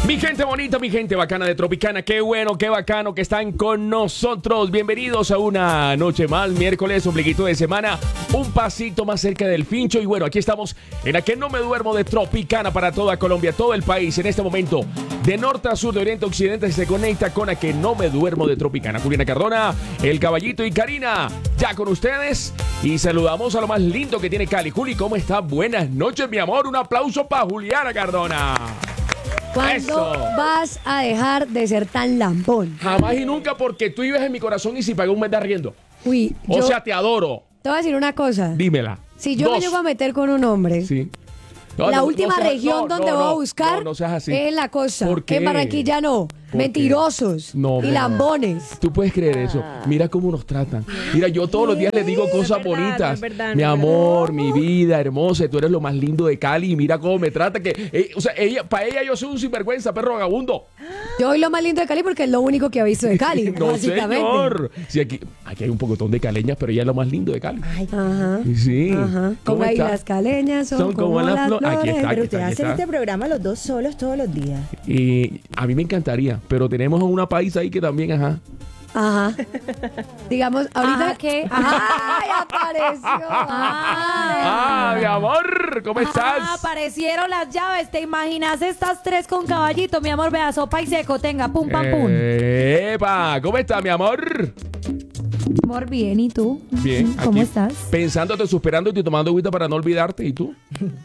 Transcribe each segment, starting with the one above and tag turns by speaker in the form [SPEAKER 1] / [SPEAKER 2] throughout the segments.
[SPEAKER 1] Mi gente bonita, mi gente bacana de Tropicana, qué bueno, qué bacano que están con nosotros. Bienvenidos a una noche más, miércoles, ombliguito de semana, un pasito más cerca del fincho. Y bueno, aquí estamos en A Que No Me Duermo de Tropicana para toda Colombia, todo el país. En este momento, de norte a sur, de oriente a occidente, se conecta con A Que No Me Duermo de Tropicana. Juliana Cardona, El Caballito y Karina, ya con ustedes. Y saludamos a lo más lindo que tiene Cali. Juli, ¿cómo está? Buenas noches, mi amor. Un aplauso para Juliana Cardona.
[SPEAKER 2] ¿Cuándo vas a dejar de ser tan lambón?
[SPEAKER 1] Jamás y nunca, porque tú vives en mi corazón y si pagué un mes de arriendo.
[SPEAKER 2] Uy,
[SPEAKER 1] O sea, te adoro.
[SPEAKER 2] te voy a decir una cosa.
[SPEAKER 1] Dímela.
[SPEAKER 2] Si yo me llego a meter con un hombre,
[SPEAKER 1] Sí.
[SPEAKER 2] la última región donde voy a buscar
[SPEAKER 1] no seas así.
[SPEAKER 2] es en la costa.
[SPEAKER 1] ¿Por qué?
[SPEAKER 2] En Barranquilla no.
[SPEAKER 1] ¿Por
[SPEAKER 2] Mentirosos
[SPEAKER 1] qué? No,
[SPEAKER 2] y
[SPEAKER 1] hombre,
[SPEAKER 2] lambones.
[SPEAKER 1] Tú puedes creer eso. Mira cómo nos tratan. Mira, yo todos los días les digo cosas bonitas. Mi amor, mi vida hermosa, tú eres lo más lindo de Cali. Y mira cómo me trata. O sea, para ella yo soy un sinvergüenza, perro vagabundo.
[SPEAKER 2] Yo soy lo más lindo de Cali porque es lo único que ha visto de Cali.
[SPEAKER 1] No,
[SPEAKER 2] básicamente.
[SPEAKER 1] señor. Sí, aquí hay un pocotón de caleñas, pero ella es lo más lindo de Cali.
[SPEAKER 2] Ajá.
[SPEAKER 1] Sí.
[SPEAKER 2] Ajá.
[SPEAKER 1] ¿Cómo
[SPEAKER 2] Como ahí
[SPEAKER 1] está?
[SPEAKER 2] las caleñas son como las flores.
[SPEAKER 1] Aquí está,
[SPEAKER 3] Pero
[SPEAKER 1] aquí
[SPEAKER 3] ustedes
[SPEAKER 1] está, aquí
[SPEAKER 3] hacen
[SPEAKER 1] está.
[SPEAKER 3] este programa los dos solos todos los días.
[SPEAKER 1] Y a mí me encantaría, pero tenemos a una paisa ahí que también, ajá.
[SPEAKER 2] Ajá. Digamos, ahorita
[SPEAKER 4] Ajá, ¿qué?
[SPEAKER 2] ¡Ay, apareció!
[SPEAKER 1] Ah, mi amor, ¿cómo estás?
[SPEAKER 4] Aparecieron las llaves. ¿Te imaginas estas tres con caballito? Mi amor, vea, sopa y seco. Tenga, pum, pam, pum.
[SPEAKER 1] Epa, ¿cómo estás, mi amor?
[SPEAKER 4] Amor, bien. ¿Y tú?
[SPEAKER 1] Bien.
[SPEAKER 4] ¿Cómo
[SPEAKER 1] aquí
[SPEAKER 4] estás?
[SPEAKER 1] Pensándote, suspirándote y tomando agüita para no olvidarte. ¿Y tú?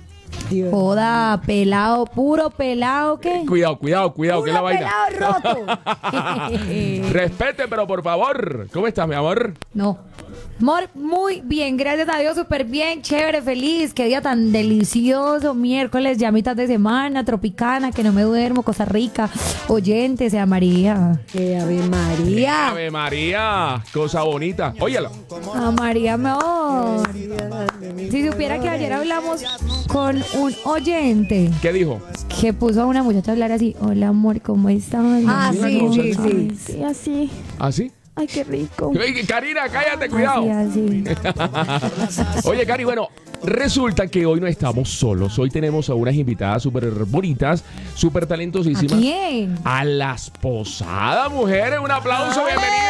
[SPEAKER 4] Joda, pelado, puro pelado, ¿qué?
[SPEAKER 1] Cuidado, que es la
[SPEAKER 2] ¡Puro
[SPEAKER 1] vaina.
[SPEAKER 2] pelado roto!
[SPEAKER 1] Respete, pero por favor. ¿Cómo estás, mi amor?
[SPEAKER 4] No. Amor, muy bien, gracias a Dios, súper bien, chévere, feliz. Qué día tan delicioso. Miércoles, ya mitad de semana, Tropicana, que no me duermo, Costa Rica. Oyente, sea María.
[SPEAKER 2] ¡Qué Ave María!
[SPEAKER 1] Ave María, cosa bonita. Óyala.
[SPEAKER 4] A María, mi amor. Si supiera que ayer hablamos con un oyente
[SPEAKER 1] ¿Qué dijo?
[SPEAKER 4] que puso a una muchacha a hablar así: hola amor, ¿cómo estás?
[SPEAKER 2] Ah, sí, sí, sí.
[SPEAKER 4] Ay, sí, así.
[SPEAKER 1] ¿Ah, sí?
[SPEAKER 4] Ay, qué rico.
[SPEAKER 1] Ey, Karina, cállate, cuidado.
[SPEAKER 4] Así.
[SPEAKER 1] Oye, Cari, bueno, resulta que hoy no estamos solos. Hoy tenemos a unas invitadas súper bonitas, súper
[SPEAKER 4] ¿A
[SPEAKER 1] talentosísimas.
[SPEAKER 4] quién?
[SPEAKER 1] A las Posadas, mujeres. Un aplauso,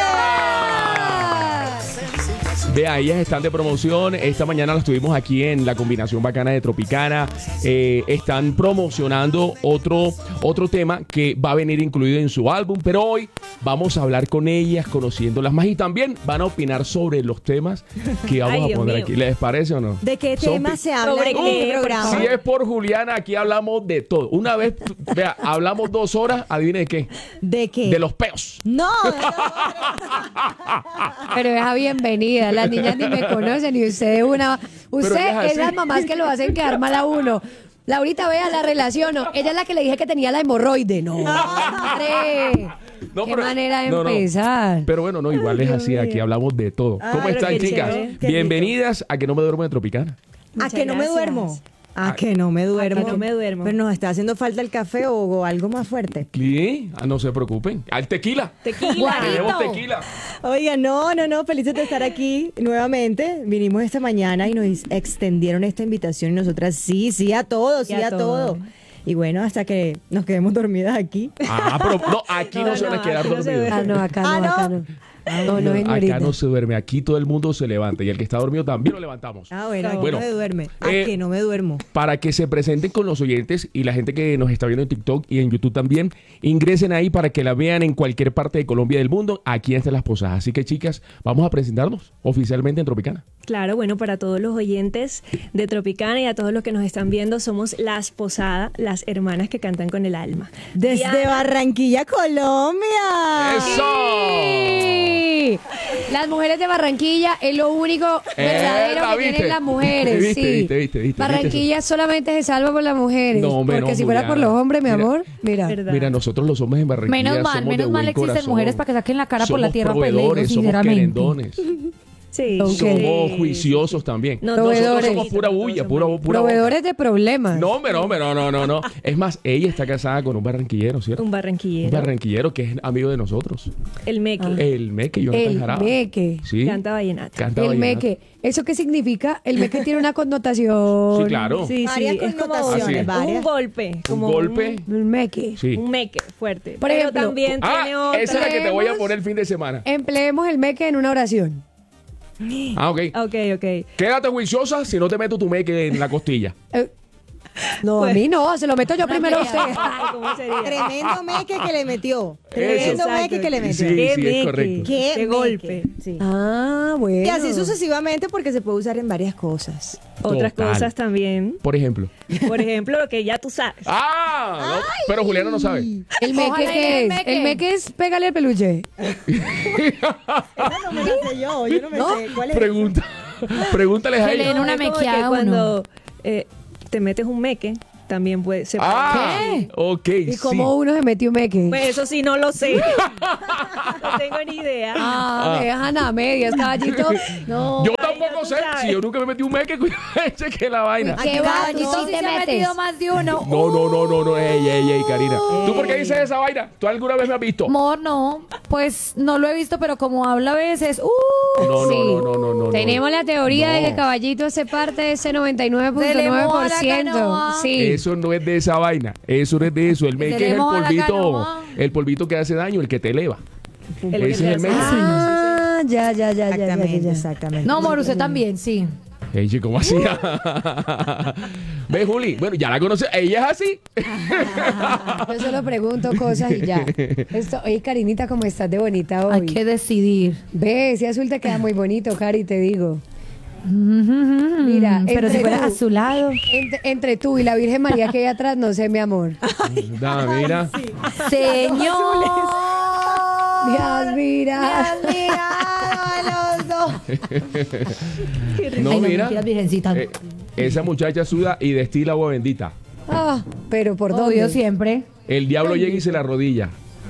[SPEAKER 1] bienvenidas. Vea, ellas están de promoción. Esta mañana las tuvimos aquí en la combinación bacana de Tropicana. Están promocionando otro tema que va a venir incluido en su álbum. Pero hoy vamos a hablar con ellas, conociéndolas más. Y también van a opinar sobre los temas que vamos
[SPEAKER 3] Ay,
[SPEAKER 1] a
[SPEAKER 3] Dios
[SPEAKER 1] poner
[SPEAKER 3] mío.
[SPEAKER 1] aquí. ¿Les parece o no?
[SPEAKER 3] ¿De qué
[SPEAKER 1] Son
[SPEAKER 3] tema
[SPEAKER 1] pi-
[SPEAKER 3] se habla
[SPEAKER 4] ¿Sobre
[SPEAKER 3] en
[SPEAKER 4] qué?
[SPEAKER 3] este programa?
[SPEAKER 1] Si es por Juliana, aquí hablamos de todo. Una vez, vea, hablamos 2 horas, adivine de qué.
[SPEAKER 3] ¿De qué?
[SPEAKER 1] De los peos.
[SPEAKER 3] No,
[SPEAKER 2] Pero es bienvenida. Las niñas ni me conocen y usted una...
[SPEAKER 1] Pero
[SPEAKER 2] Usted
[SPEAKER 1] ella es
[SPEAKER 2] es las
[SPEAKER 1] así.
[SPEAKER 2] mamás que lo hacen quedar mal a uno. Laurita, vea, la relaciono. Ella es la que le dije que tenía la hemorroide. No, hombre.
[SPEAKER 1] No,
[SPEAKER 2] Qué
[SPEAKER 1] pero-
[SPEAKER 2] manera de
[SPEAKER 1] no, no.
[SPEAKER 2] empezar.
[SPEAKER 1] Pero bueno, no, igual es
[SPEAKER 3] Dios
[SPEAKER 1] así,
[SPEAKER 3] mío.
[SPEAKER 1] aquí hablamos de todo.
[SPEAKER 3] Ah,
[SPEAKER 1] ¿Cómo
[SPEAKER 3] pero
[SPEAKER 1] están,
[SPEAKER 3] qué
[SPEAKER 1] chicas?
[SPEAKER 3] chévere, qué
[SPEAKER 1] Bienvenidas a Que No Me Duermo de Tropicana.
[SPEAKER 3] ¿a que no me
[SPEAKER 4] gracias.
[SPEAKER 3] duermo? ¿A que no me duermo?
[SPEAKER 4] ¿A que no me duermo?
[SPEAKER 3] Pero nos está haciendo falta el café o algo más fuerte.
[SPEAKER 1] ¿Qué? Ah, no se preocupen. Al tequila.
[SPEAKER 4] Tequila.
[SPEAKER 1] Tenemos tequila.
[SPEAKER 3] Oiga, no, felices de estar aquí nuevamente. Vinimos esta mañana y nos extendieron esta invitación y nosotras sí a todo, sí a todo. Y bueno, hasta que nos quedemos dormidas aquí.
[SPEAKER 1] Ah, pero no, aquí no se van a quedar
[SPEAKER 3] aquí no se
[SPEAKER 1] dormidos.
[SPEAKER 2] Ah, no, acá no,
[SPEAKER 3] Ah, ¿no?
[SPEAKER 2] acá no. No, señorita.
[SPEAKER 1] Acá no se duerme, aquí todo el mundo se levanta y el que está dormido también lo levantamos.
[SPEAKER 3] Ah, bueno, aquí
[SPEAKER 1] Bueno,
[SPEAKER 3] no me duerme. ¿A
[SPEAKER 1] eh,
[SPEAKER 3] que no me duermo?
[SPEAKER 1] Para que se presenten con los oyentes y la gente que nos está viendo en TikTok y en YouTube también, ingresen ahí para que la vean en cualquier parte de Colombia y del mundo. Aquí están las Posadas. Así que, chicas, vamos a presentarnos oficialmente en Tropicana.
[SPEAKER 5] Claro, bueno, para todos los oyentes de Tropicana y a todos los que nos están viendo, somos Las Posadas, las hermanas que cantan con el alma.
[SPEAKER 3] Desde
[SPEAKER 5] Diana,
[SPEAKER 3] Barranquilla, Colombia.
[SPEAKER 1] ¡Eso!
[SPEAKER 2] Sí. Las mujeres de Barranquilla es lo único verdadero
[SPEAKER 1] la
[SPEAKER 2] que
[SPEAKER 1] viste.
[SPEAKER 2] tienen las mujeres.
[SPEAKER 1] Viste,
[SPEAKER 2] sí.
[SPEAKER 1] viste.
[SPEAKER 2] Barranquilla solamente se salva por las mujeres.
[SPEAKER 1] No, hombre,
[SPEAKER 2] porque
[SPEAKER 1] no,
[SPEAKER 2] si fuera por
[SPEAKER 1] Juliana.
[SPEAKER 2] los hombres, mi
[SPEAKER 1] Mira.
[SPEAKER 2] amor, mira.
[SPEAKER 5] ¿verdad?
[SPEAKER 1] Mira, nosotros los hombres en Barranquilla
[SPEAKER 4] Menos
[SPEAKER 1] somos de
[SPEAKER 4] mal
[SPEAKER 1] buen
[SPEAKER 4] existen
[SPEAKER 1] corazón.
[SPEAKER 4] mujeres para que saquen la cara por la
[SPEAKER 1] Somos
[SPEAKER 4] tierra, pues, le digo
[SPEAKER 1] proveedores, somos
[SPEAKER 4] sinceramente.
[SPEAKER 1] querendones.
[SPEAKER 5] Sí.
[SPEAKER 2] Ok.
[SPEAKER 1] Somos juiciosos también.
[SPEAKER 5] No,
[SPEAKER 2] Proveedores.
[SPEAKER 1] Nosotros
[SPEAKER 5] todos
[SPEAKER 1] somos pura
[SPEAKER 5] todos
[SPEAKER 1] bulla,
[SPEAKER 5] somos-
[SPEAKER 1] pura
[SPEAKER 2] Proveedores de problemas.
[SPEAKER 1] No, hombre, no. Es más, ella está casada con un barranquillero, ¿cierto?
[SPEAKER 5] Un
[SPEAKER 1] Un
[SPEAKER 5] barranquillero.
[SPEAKER 1] barranquillero que es amigo de nosotros.
[SPEAKER 5] El Meque.
[SPEAKER 1] El Meque, Jonathan
[SPEAKER 2] El
[SPEAKER 1] Jaraba.
[SPEAKER 2] Meque.
[SPEAKER 1] Sí.
[SPEAKER 5] Canta vallenato.
[SPEAKER 1] Canta
[SPEAKER 2] El
[SPEAKER 1] vallenato.
[SPEAKER 2] meque. ¿Eso qué significa? El meque tiene una connotación.
[SPEAKER 1] Sí, claro.
[SPEAKER 5] Sí,
[SPEAKER 3] Varias
[SPEAKER 5] es como
[SPEAKER 3] connotaciones,
[SPEAKER 1] Así es.
[SPEAKER 5] un
[SPEAKER 3] varias.
[SPEAKER 5] golpe.
[SPEAKER 1] Un
[SPEAKER 5] Como
[SPEAKER 1] golpe.
[SPEAKER 2] El meque.
[SPEAKER 1] Sí.
[SPEAKER 5] Un meque fuerte.
[SPEAKER 2] Por
[SPEAKER 5] Pero
[SPEAKER 2] ejemplo,
[SPEAKER 5] también tiene
[SPEAKER 1] Ah,
[SPEAKER 5] otra.
[SPEAKER 1] esa es la que te voy a
[SPEAKER 2] Creemos-
[SPEAKER 1] poner el fin de semana.
[SPEAKER 2] Empleemos el meque en una oración.
[SPEAKER 1] Ah, ok.
[SPEAKER 5] Ok.
[SPEAKER 1] Quédate juiciosa si no te meto tu Meque en la costilla.
[SPEAKER 2] No, a
[SPEAKER 5] Pues-
[SPEAKER 2] mí no, se lo meto yo primero a usted.
[SPEAKER 5] Ay, ¿cómo sería?
[SPEAKER 3] Tremendo meque que le metió.
[SPEAKER 1] Eso.
[SPEAKER 3] Tremendo
[SPEAKER 5] Exacto.
[SPEAKER 3] meque que le metió.
[SPEAKER 1] Sí,
[SPEAKER 5] Qué
[SPEAKER 1] sí, es
[SPEAKER 5] meque.
[SPEAKER 1] correcto.
[SPEAKER 3] Qué
[SPEAKER 5] Qué
[SPEAKER 3] meque.
[SPEAKER 5] golpe.
[SPEAKER 3] Sí.
[SPEAKER 2] Ah, bueno.
[SPEAKER 3] Y así sucesivamente porque se puede usar en varias cosas.
[SPEAKER 5] Otras
[SPEAKER 1] Total.
[SPEAKER 5] cosas también.
[SPEAKER 1] Por ejemplo.
[SPEAKER 5] Por ejemplo, lo que ya tú sabes.
[SPEAKER 1] Ah, no, pero Juliana no sabe.
[SPEAKER 2] ¿El meque
[SPEAKER 4] Ojalá
[SPEAKER 2] qué
[SPEAKER 4] el
[SPEAKER 2] es?
[SPEAKER 4] meque.
[SPEAKER 2] El meque es pégale el peluche.
[SPEAKER 3] Esa no me la sé yo no me sé. ¿Cuál es?
[SPEAKER 1] Pregúntales a
[SPEAKER 4] Que le den
[SPEAKER 1] ella.
[SPEAKER 4] una
[SPEAKER 5] Es como
[SPEAKER 4] mequeada
[SPEAKER 5] que
[SPEAKER 4] a
[SPEAKER 5] cuando te metes un meque, también puede ser.
[SPEAKER 1] Ah,
[SPEAKER 2] ¿Qué?
[SPEAKER 1] ok,
[SPEAKER 2] ¿Y
[SPEAKER 1] sí.
[SPEAKER 2] cómo uno se metió un meque?
[SPEAKER 5] Pues eso sí no lo sé. No tengo ni idea.
[SPEAKER 2] Me dejan a medias, caballito. No.
[SPEAKER 1] Yo
[SPEAKER 5] Ay,
[SPEAKER 1] tampoco
[SPEAKER 5] ya tú
[SPEAKER 1] sé.
[SPEAKER 5] sabes.
[SPEAKER 1] Si yo nunca me metí un Meque, cheque la vaina.
[SPEAKER 2] ¿Qué
[SPEAKER 4] Caballito,
[SPEAKER 2] caballito
[SPEAKER 4] sí
[SPEAKER 2] te
[SPEAKER 4] se ha
[SPEAKER 2] metes?
[SPEAKER 4] metido más de uno.
[SPEAKER 1] No. Ey, Karina. ¿Tú por qué dices esa vaina? ¿Tú alguna vez me has visto?
[SPEAKER 4] Amor, no. Pues no lo he visto, pero como habla a veces.
[SPEAKER 1] No.
[SPEAKER 2] Tenemos la teoría de
[SPEAKER 1] No.
[SPEAKER 2] que caballito hace parte de ese
[SPEAKER 4] Se le moja la
[SPEAKER 2] 99.9%.
[SPEAKER 4] canoa.
[SPEAKER 2] Sí.
[SPEAKER 1] Eso no es de esa vaina. Eso no es de eso. El Meque es el
[SPEAKER 4] le moja la
[SPEAKER 1] polvito.
[SPEAKER 4] canoa.
[SPEAKER 1] El polvito que hace daño, el que te eleva.
[SPEAKER 5] El
[SPEAKER 1] Ese
[SPEAKER 5] que
[SPEAKER 1] es
[SPEAKER 5] te
[SPEAKER 1] el
[SPEAKER 5] hace-
[SPEAKER 1] Meque.
[SPEAKER 2] Ah, ya.
[SPEAKER 3] Exactamente.
[SPEAKER 4] No, amor, usted también, sí.
[SPEAKER 1] Ey, chico, ¿cómo así? Ve, Juli. Bueno, ya la conoces. Ella es así.
[SPEAKER 2] Yo solo pregunto cosas y ya. Oye, Karinita, ¿cómo estás de bonita hoy?
[SPEAKER 4] Hay que decidir.
[SPEAKER 2] Ve, ese azul te queda muy bonito, Cari, te digo. Mira,
[SPEAKER 4] Pero si
[SPEAKER 2] entre
[SPEAKER 4] fuera
[SPEAKER 2] tú-
[SPEAKER 4] a su lado.
[SPEAKER 2] Entre tú y la Virgen María que hay atrás, no sé, mi amor.
[SPEAKER 1] Da, mira.
[SPEAKER 4] Señor.
[SPEAKER 2] Dios, mira.
[SPEAKER 1] No,
[SPEAKER 4] Ay,
[SPEAKER 1] mira.
[SPEAKER 4] mentiras, virgencita.
[SPEAKER 1] Esa muchacha suda y destila agua bendita.
[SPEAKER 2] Ah, pero por
[SPEAKER 4] Obvio
[SPEAKER 2] dónde.
[SPEAKER 4] siempre.
[SPEAKER 1] El diablo llega y se la arrodilla.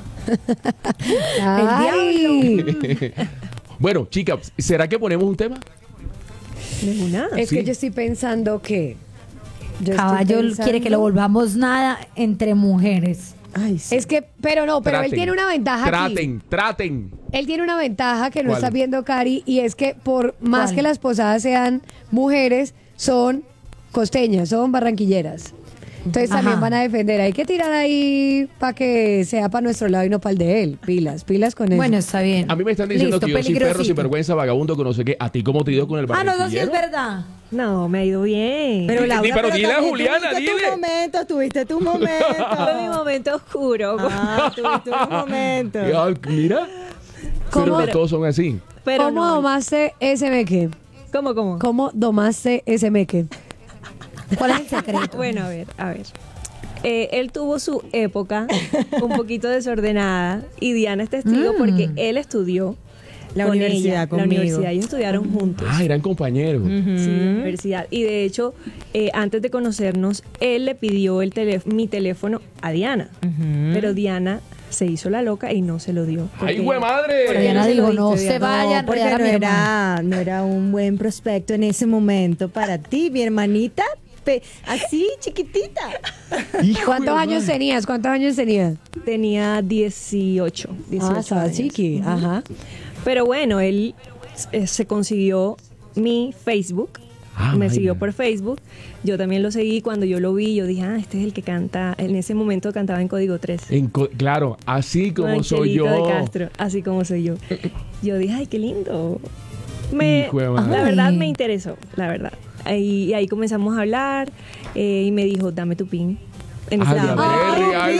[SPEAKER 2] Ay.
[SPEAKER 1] Bueno, chicas, ¿será que ponemos un tema?
[SPEAKER 5] De una.
[SPEAKER 2] Es
[SPEAKER 1] Sí.
[SPEAKER 2] que yo estoy pensando que. yo estoy
[SPEAKER 4] Caballo
[SPEAKER 2] pensando-
[SPEAKER 4] quiere que lo volvamos nada entre mujeres.
[SPEAKER 3] Ay, sí.
[SPEAKER 2] Es que, pero no, pero él
[SPEAKER 1] Traten,
[SPEAKER 2] tiene una ventaja aquí.
[SPEAKER 1] Traten.
[SPEAKER 2] Él tiene una ventaja que no
[SPEAKER 1] ¿Cuál?
[SPEAKER 2] está viendo Cari y es que por más
[SPEAKER 4] ¿Cuál?
[SPEAKER 2] que las posadas sean mujeres, son costeñas, son barranquilleras. Entonces
[SPEAKER 4] Ajá.
[SPEAKER 2] también van a defender. Hay que tirar ahí para que sea para nuestro lado y no para el de él. Pilas con eso.
[SPEAKER 4] Bueno, está bien.
[SPEAKER 1] A mí me están diciendo
[SPEAKER 4] Listo,
[SPEAKER 1] que yo soy perro
[SPEAKER 4] peligrosito.
[SPEAKER 1] sin vergüenza, vagabundo, que no sé qué. ¿A ti cómo te dio con el
[SPEAKER 4] Ah, no, no, sí es
[SPEAKER 1] barranquillero?
[SPEAKER 4] verdad.
[SPEAKER 5] No, me ha ido bien.
[SPEAKER 3] Pero Laura,
[SPEAKER 1] Pero dile a
[SPEAKER 3] también
[SPEAKER 1] Juliana,
[SPEAKER 3] tuviste
[SPEAKER 1] dile.
[SPEAKER 3] tu momento, tuviste tu momento.
[SPEAKER 5] Fue mi momento oscuro.
[SPEAKER 3] Tuviste un momento.
[SPEAKER 1] Ay, mira.
[SPEAKER 2] ¿Cómo?
[SPEAKER 1] Pero todos son así.
[SPEAKER 5] Pero
[SPEAKER 2] ¿Cómo
[SPEAKER 5] no.
[SPEAKER 2] domaste ese meque?
[SPEAKER 5] ¿Cómo?
[SPEAKER 2] ¿Cómo domaste ese meque?
[SPEAKER 4] ¿Cuál es el secreto?
[SPEAKER 5] Bueno, a ver. Él tuvo su época un poquito desordenada y Diana es testigo porque él estudió
[SPEAKER 3] La
[SPEAKER 5] con
[SPEAKER 3] universidad
[SPEAKER 5] ella, la
[SPEAKER 3] conmigo.
[SPEAKER 5] universidad. Ellos estudiaron juntos.
[SPEAKER 1] Ah, eran compañeros.
[SPEAKER 5] Sí, de la universidad. Y de hecho, antes de conocernos, él le pidió mi teléfono a Diana. Pero Diana se hizo la loca y no se lo dio.
[SPEAKER 1] ¡Ay,
[SPEAKER 5] porque-
[SPEAKER 1] güey, madre!
[SPEAKER 5] porque
[SPEAKER 4] Diana
[SPEAKER 5] se lo
[SPEAKER 4] dijo, no
[SPEAKER 5] diste,
[SPEAKER 4] se
[SPEAKER 5] Diana.
[SPEAKER 4] vaya a
[SPEAKER 3] porque
[SPEAKER 4] enredar a mi hermana.
[SPEAKER 3] no era un buen prospecto en ese momento para ti, mi hermanita. Así, chiquitita.
[SPEAKER 1] Hijo
[SPEAKER 2] ¿Cuántos
[SPEAKER 1] de
[SPEAKER 2] años
[SPEAKER 1] madre.
[SPEAKER 2] tenías? ¿Cuántos años tenías?
[SPEAKER 5] Tenía 18
[SPEAKER 2] estaba
[SPEAKER 5] años.
[SPEAKER 2] chiqui. Ajá.
[SPEAKER 5] Pero bueno, él se consiguió mi Facebook.
[SPEAKER 1] Ah,
[SPEAKER 5] me
[SPEAKER 1] vaya.
[SPEAKER 5] siguió por Facebook. Yo también lo seguí. Cuando yo lo vi, yo dije, este es el que canta. En ese momento cantaba en Código 3.
[SPEAKER 1] Claro, así como
[SPEAKER 5] Con
[SPEAKER 1] soy
[SPEAKER 5] Angelito
[SPEAKER 1] yo.
[SPEAKER 5] de Castro, así como soy yo. Yo dije, ay, qué lindo.
[SPEAKER 1] Hijo de madre.
[SPEAKER 5] La verdad
[SPEAKER 4] Ay.
[SPEAKER 5] me interesó, la verdad. Y ahí comenzamos a hablar y me dijo, dame tu pin. En ese
[SPEAKER 1] Ay,
[SPEAKER 5] tiempo.
[SPEAKER 1] ay,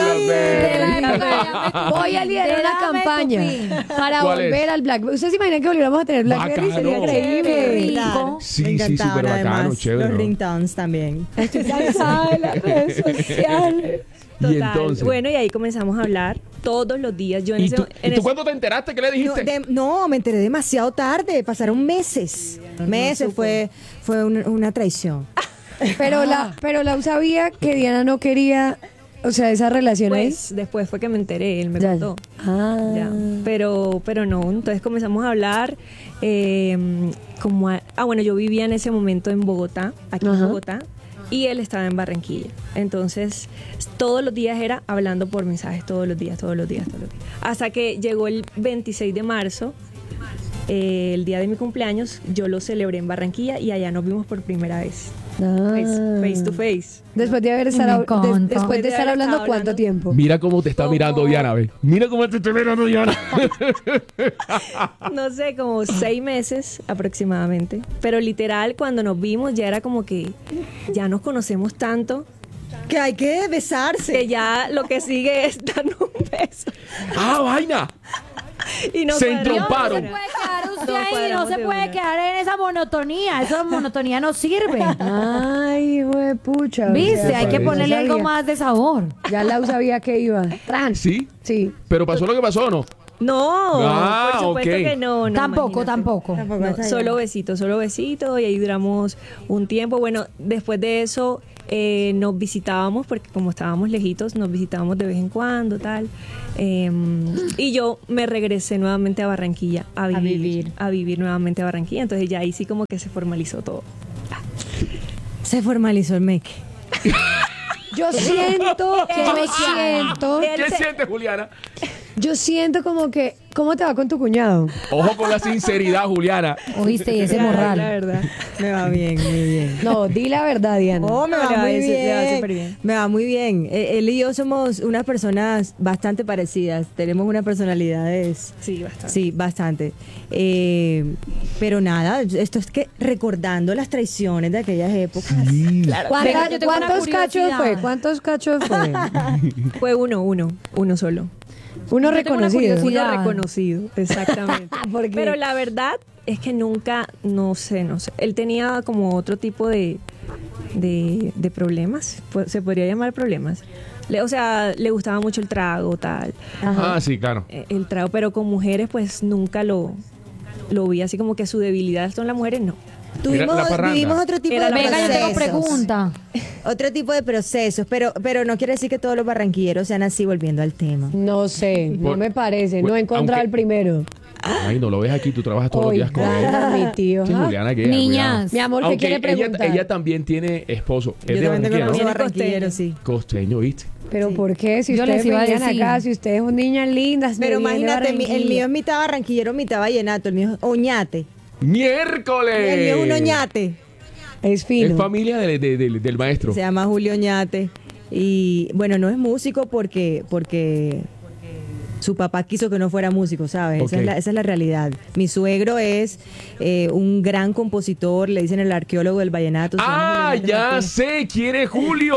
[SPEAKER 2] Voy a liderar una
[SPEAKER 4] Dame tu
[SPEAKER 2] campaña
[SPEAKER 4] pin.
[SPEAKER 2] para
[SPEAKER 1] ¿Cuál
[SPEAKER 2] volver
[SPEAKER 1] es?
[SPEAKER 2] al Blackberry. ¿Ustedes se imaginan que volviéramos a tener Blackberry?
[SPEAKER 1] Bacano.
[SPEAKER 2] Sería increíble.
[SPEAKER 4] Rico.
[SPEAKER 1] Sí,
[SPEAKER 3] Me
[SPEAKER 1] sí,
[SPEAKER 3] encantaban,
[SPEAKER 1] pero bacano,
[SPEAKER 3] además,
[SPEAKER 1] chévere,
[SPEAKER 3] los
[SPEAKER 1] ¿no?
[SPEAKER 3] ringtones también.
[SPEAKER 2] Estoy cansada de las redes sociales.
[SPEAKER 1] Y
[SPEAKER 5] Total.
[SPEAKER 1] entonces.
[SPEAKER 5] Bueno, y ahí comenzamos a hablar todos los días. Yo en
[SPEAKER 1] ¿Y
[SPEAKER 5] ese,
[SPEAKER 1] tú,
[SPEAKER 5] en
[SPEAKER 1] ¿y tú
[SPEAKER 5] ese-
[SPEAKER 1] cuándo te enteraste? ¿Qué le
[SPEAKER 3] No,
[SPEAKER 1] dijiste?
[SPEAKER 3] no, me enteré demasiado tarde, pasaron meses. Meses, fue una traición.
[SPEAKER 2] Pero Lau sabía que Diana no quería O sea, esa relación ahí.
[SPEAKER 5] Pues después fue que me enteré, él me
[SPEAKER 2] Ya.
[SPEAKER 5] contó.
[SPEAKER 2] Ah.
[SPEAKER 5] Ya. Pero no, entonces comenzamos a hablar. Bueno, yo vivía en ese momento en Bogotá, aquí en
[SPEAKER 2] Ajá.
[SPEAKER 5] Bogotá, y él estaba en Barranquilla. Entonces, todos los días era hablando por mensajes, todos los días. Hasta que llegó el 26 de marzo, el día de mi cumpleaños, yo lo celebré en Barranquilla y allá nos vimos por primera vez.
[SPEAKER 2] Ah.
[SPEAKER 5] Face to face.
[SPEAKER 2] Después de
[SPEAKER 4] Me
[SPEAKER 2] estar
[SPEAKER 4] encanta.
[SPEAKER 2] después de estar hablando, ¿cuánto tiempo?
[SPEAKER 1] Mira cómo te está mirando Diana, ve. Mira cómo te está mirando Diana.
[SPEAKER 5] No sé, como 6 meses aproximadamente. Pero literal, cuando nos vimos ya era como que ya nos conocemos tanto
[SPEAKER 3] Que hay que besarse.
[SPEAKER 5] que ya lo que sigue es darnos un beso.
[SPEAKER 1] ¡Ah, vaina!
[SPEAKER 5] Y nos
[SPEAKER 1] Se
[SPEAKER 5] cuadramos.
[SPEAKER 1] entromparon.
[SPEAKER 4] No se puede quedar usted
[SPEAKER 5] Nos
[SPEAKER 4] ahí, no
[SPEAKER 5] cuadramos
[SPEAKER 4] se
[SPEAKER 5] de
[SPEAKER 4] puede
[SPEAKER 5] una.
[SPEAKER 4] quedar en esa monotonía. Esa monotonía no sirve.
[SPEAKER 2] Ay, hijo de pucha. o
[SPEAKER 4] ¿Viste?
[SPEAKER 2] sea,
[SPEAKER 4] Hay que
[SPEAKER 1] parece.
[SPEAKER 4] ponerle algo
[SPEAKER 2] sabía.
[SPEAKER 4] más de sabor.
[SPEAKER 2] Ya Lau sabía que iba. Tran.
[SPEAKER 1] ¿Sí?
[SPEAKER 2] Sí.
[SPEAKER 1] ¿Pero pasó lo que pasó o no?
[SPEAKER 5] No,
[SPEAKER 1] Ah,
[SPEAKER 5] por supuesto
[SPEAKER 1] ok.
[SPEAKER 5] que no.
[SPEAKER 4] Tampoco.
[SPEAKER 3] Tampoco
[SPEAKER 5] No,
[SPEAKER 3] hasta allá.
[SPEAKER 5] solo besito y ahí duramos un tiempo. Bueno, después de eso nos visitábamos porque como estábamos lejitos, nos visitábamos de vez en cuando, tal. Y yo me regresé nuevamente a Barranquilla a vivir nuevamente a Barranquilla. Entonces ya ahí sí como que se formalizó todo.
[SPEAKER 3] Se formalizó el meque.
[SPEAKER 2] Yo siento
[SPEAKER 1] ¿Qué sientes, Juliana?
[SPEAKER 2] yo siento como que, ¿cómo te va con tu cuñado?
[SPEAKER 1] Ojo con la sinceridad, Juliana.
[SPEAKER 4] ¿Oíste? Y ese
[SPEAKER 5] La
[SPEAKER 4] morral.
[SPEAKER 5] verdad.
[SPEAKER 3] Me va bien, muy bien.
[SPEAKER 2] No, di la verdad, Diana.
[SPEAKER 3] Oh, me
[SPEAKER 5] No,
[SPEAKER 3] va
[SPEAKER 5] le va
[SPEAKER 3] muy
[SPEAKER 5] bien, le va
[SPEAKER 3] bien.
[SPEAKER 5] súper bien.
[SPEAKER 3] Me va muy bien. Él y yo somos unas personas bastante parecidas. Tenemos unas personalidades.
[SPEAKER 5] Sí, bastante.
[SPEAKER 3] Sí, bastante. Pero nada, esto es que recordando las traiciones de aquellas épocas.
[SPEAKER 4] Venga, yo tengo una
[SPEAKER 2] ¿Cuántos cachos
[SPEAKER 4] curiosidad.
[SPEAKER 2] fue? ¿Cuántos cachos fue?
[SPEAKER 5] Fue uno solo.
[SPEAKER 2] Uno
[SPEAKER 4] Yo tengo una
[SPEAKER 2] reconocido.
[SPEAKER 4] curiosidad.
[SPEAKER 5] Uno reconocido, exactamente.
[SPEAKER 2] ¿Por qué?
[SPEAKER 5] Pero la verdad es que nunca, no sé. Él tenía como otro tipo de problemas. Se podría llamar problemas. O sea, le gustaba mucho el trago, tal.
[SPEAKER 1] Ah, sí, claro.
[SPEAKER 5] El trago, pero con mujeres pues nunca lo vi así como que su debilidad son las mujeres, no.
[SPEAKER 1] Era la parranda.
[SPEAKER 3] Vivimos otro tipo
[SPEAKER 5] Era
[SPEAKER 3] de
[SPEAKER 5] la
[SPEAKER 4] Venga, yo tengo
[SPEAKER 3] procesos.
[SPEAKER 4] pregunta.
[SPEAKER 3] Otro tipo de procesos, pero no quiere decir que todos los barranquilleros sean así, volviendo al tema.
[SPEAKER 2] No sé, no
[SPEAKER 1] Por-
[SPEAKER 2] me parece. No he encontrado
[SPEAKER 1] aunque-
[SPEAKER 2] el primero.
[SPEAKER 1] Ay, no lo ves aquí, tú trabajas todos los días con él.
[SPEAKER 2] Oiga, mi tío.
[SPEAKER 1] Sí,
[SPEAKER 2] ¿ah?
[SPEAKER 1] Juliana, que
[SPEAKER 4] Niñas.
[SPEAKER 2] Mi amor, ¿qué
[SPEAKER 1] Aunque
[SPEAKER 2] quiere preguntar?
[SPEAKER 1] ella también tiene esposo. Es
[SPEAKER 3] Yo
[SPEAKER 1] de
[SPEAKER 3] también tengo
[SPEAKER 1] Barranquilla,
[SPEAKER 3] un
[SPEAKER 1] ¿no?
[SPEAKER 3] barranquillero, sí.
[SPEAKER 1] Costeño, ¿viste?
[SPEAKER 2] Pero
[SPEAKER 3] Sí.
[SPEAKER 2] ¿por qué? Si
[SPEAKER 4] Yo
[SPEAKER 2] ustedes
[SPEAKER 4] les iba a
[SPEAKER 2] venían
[SPEAKER 4] decir.
[SPEAKER 2] acá, si ustedes son niñas lindas,
[SPEAKER 3] Pero
[SPEAKER 2] me viene
[SPEAKER 3] imagínate, el mío
[SPEAKER 2] Barranquilla.
[SPEAKER 3] es mitad barranquillero, mitad vallenato, el mío es oñate.
[SPEAKER 1] ¡Miércoles!
[SPEAKER 3] El mío es un oñate.
[SPEAKER 2] Es fino.
[SPEAKER 1] Es familia del maestro.
[SPEAKER 3] Se llama Julio Oñate. Y bueno, no es músico porque su papá quiso que no fuera músico, ¿sabes?
[SPEAKER 1] Ok.
[SPEAKER 3] Esa es la realidad. Mi suegro es un gran compositor, le dicen el arqueólogo del vallenato. se llama
[SPEAKER 1] ¡Ah,
[SPEAKER 3] Julio Oñate
[SPEAKER 1] ya
[SPEAKER 3] Martínez.
[SPEAKER 1] sé quién es Julio!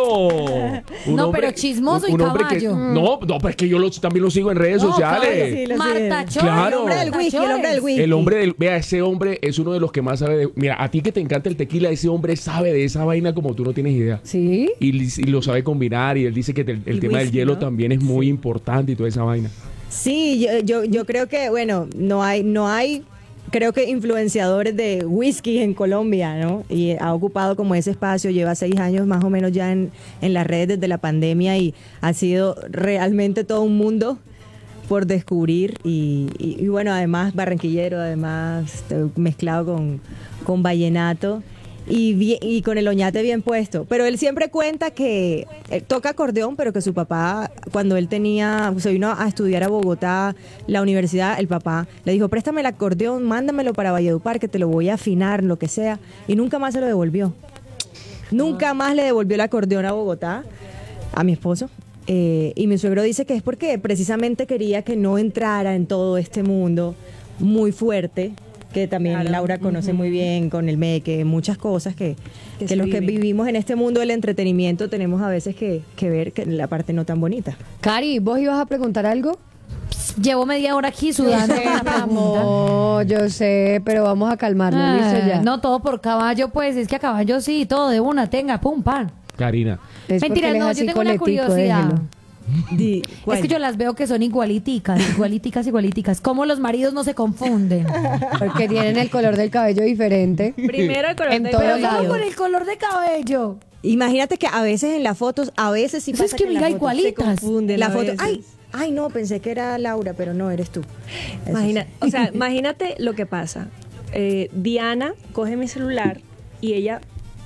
[SPEAKER 4] No, pero chismoso y
[SPEAKER 1] hombre que-
[SPEAKER 4] caballo.
[SPEAKER 1] no, pero es que yo también lo sigo en redes
[SPEAKER 4] No,
[SPEAKER 1] sociales.
[SPEAKER 3] Sí, lo
[SPEAKER 4] Marta
[SPEAKER 3] siguen.
[SPEAKER 4] Chores.
[SPEAKER 1] Claro.
[SPEAKER 3] El hombre del whisky, el hombre del whisky.
[SPEAKER 1] El hombre del... Vea, ese hombre es uno de los que más sabe de... Mira, a ti que te encanta el tequila, ese hombre sabe de esa vaina como tú no tienes idea.
[SPEAKER 2] ¿Sí?
[SPEAKER 1] Y lo sabe combinar y él dice que el tema del
[SPEAKER 5] whisky,
[SPEAKER 1] hielo
[SPEAKER 5] ¿no?
[SPEAKER 1] también es muy importante y toda esa vaina.
[SPEAKER 3] Sí, yo creo que, bueno, no hay, creo que influenciadores de whisky en Colombia, ¿no? Y ha ocupado como ese espacio, lleva 6 años más o menos ya en las redes desde la pandemia y ha sido realmente todo un mundo por descubrir y bueno, además barranquillero, además mezclado con vallenato. Y con el oñate bien puesto. Pero él siempre cuenta que toca acordeón, pero que su papá, cuando él se vino a estudiar a Bogotá, la universidad, el papá le dijo, préstame el acordeón, mándamelo para Valledupar, que te lo voy a afinar, lo que sea. Y nunca más se lo devolvió. Nunca más le devolvió el acordeón a Bogotá, a mi esposo. Y mi suegro dice que es porque precisamente quería que no entrara en todo este mundo muy fuerte, que también
[SPEAKER 5] Claro.
[SPEAKER 3] Laura conoce muy bien con el meque, muchas cosas que
[SPEAKER 5] Que
[SPEAKER 3] los
[SPEAKER 5] se
[SPEAKER 3] que
[SPEAKER 5] viven.
[SPEAKER 3] vivimos en este mundo del entretenimiento tenemos a veces que ver que la parte no tan bonita.
[SPEAKER 2] Cari, ¿vos ibas a preguntar algo?
[SPEAKER 4] Llevo media hora aquí sudando con la pregunta.
[SPEAKER 2] Amor, yo sé, pero vamos a calmarnos, listo ya.
[SPEAKER 4] No, todo por caballo, pues. Es que a caballo sí, todo de una, tenga, pum, pan.
[SPEAKER 1] Karina.
[SPEAKER 2] Es porque
[SPEAKER 4] Mentira,
[SPEAKER 2] él es
[SPEAKER 4] no,
[SPEAKER 2] así
[SPEAKER 4] yo tengo una
[SPEAKER 2] coletico,
[SPEAKER 4] curiosidad.
[SPEAKER 2] déjelo.
[SPEAKER 4] Es que yo las veo que son igualiticas. ¿Cómo los maridos no se confunden?
[SPEAKER 2] Porque tienen el color del cabello diferente.
[SPEAKER 5] Primero el color
[SPEAKER 2] En
[SPEAKER 5] del
[SPEAKER 2] todo
[SPEAKER 5] cabello.
[SPEAKER 2] lado.
[SPEAKER 4] Solo por el color de cabello.
[SPEAKER 3] Imagínate que a veces en las fotos, a veces sí
[SPEAKER 4] Pues
[SPEAKER 3] pasa
[SPEAKER 4] es que
[SPEAKER 3] en las
[SPEAKER 4] mira,
[SPEAKER 3] fotos
[SPEAKER 4] igualitas.
[SPEAKER 3] se confunden la
[SPEAKER 5] a
[SPEAKER 3] foto.
[SPEAKER 5] veces.
[SPEAKER 3] Ay, no, pensé que era Laura, pero no, eres tú. Eso
[SPEAKER 5] Imagínate lo que pasa. Diana coge mi celular y ella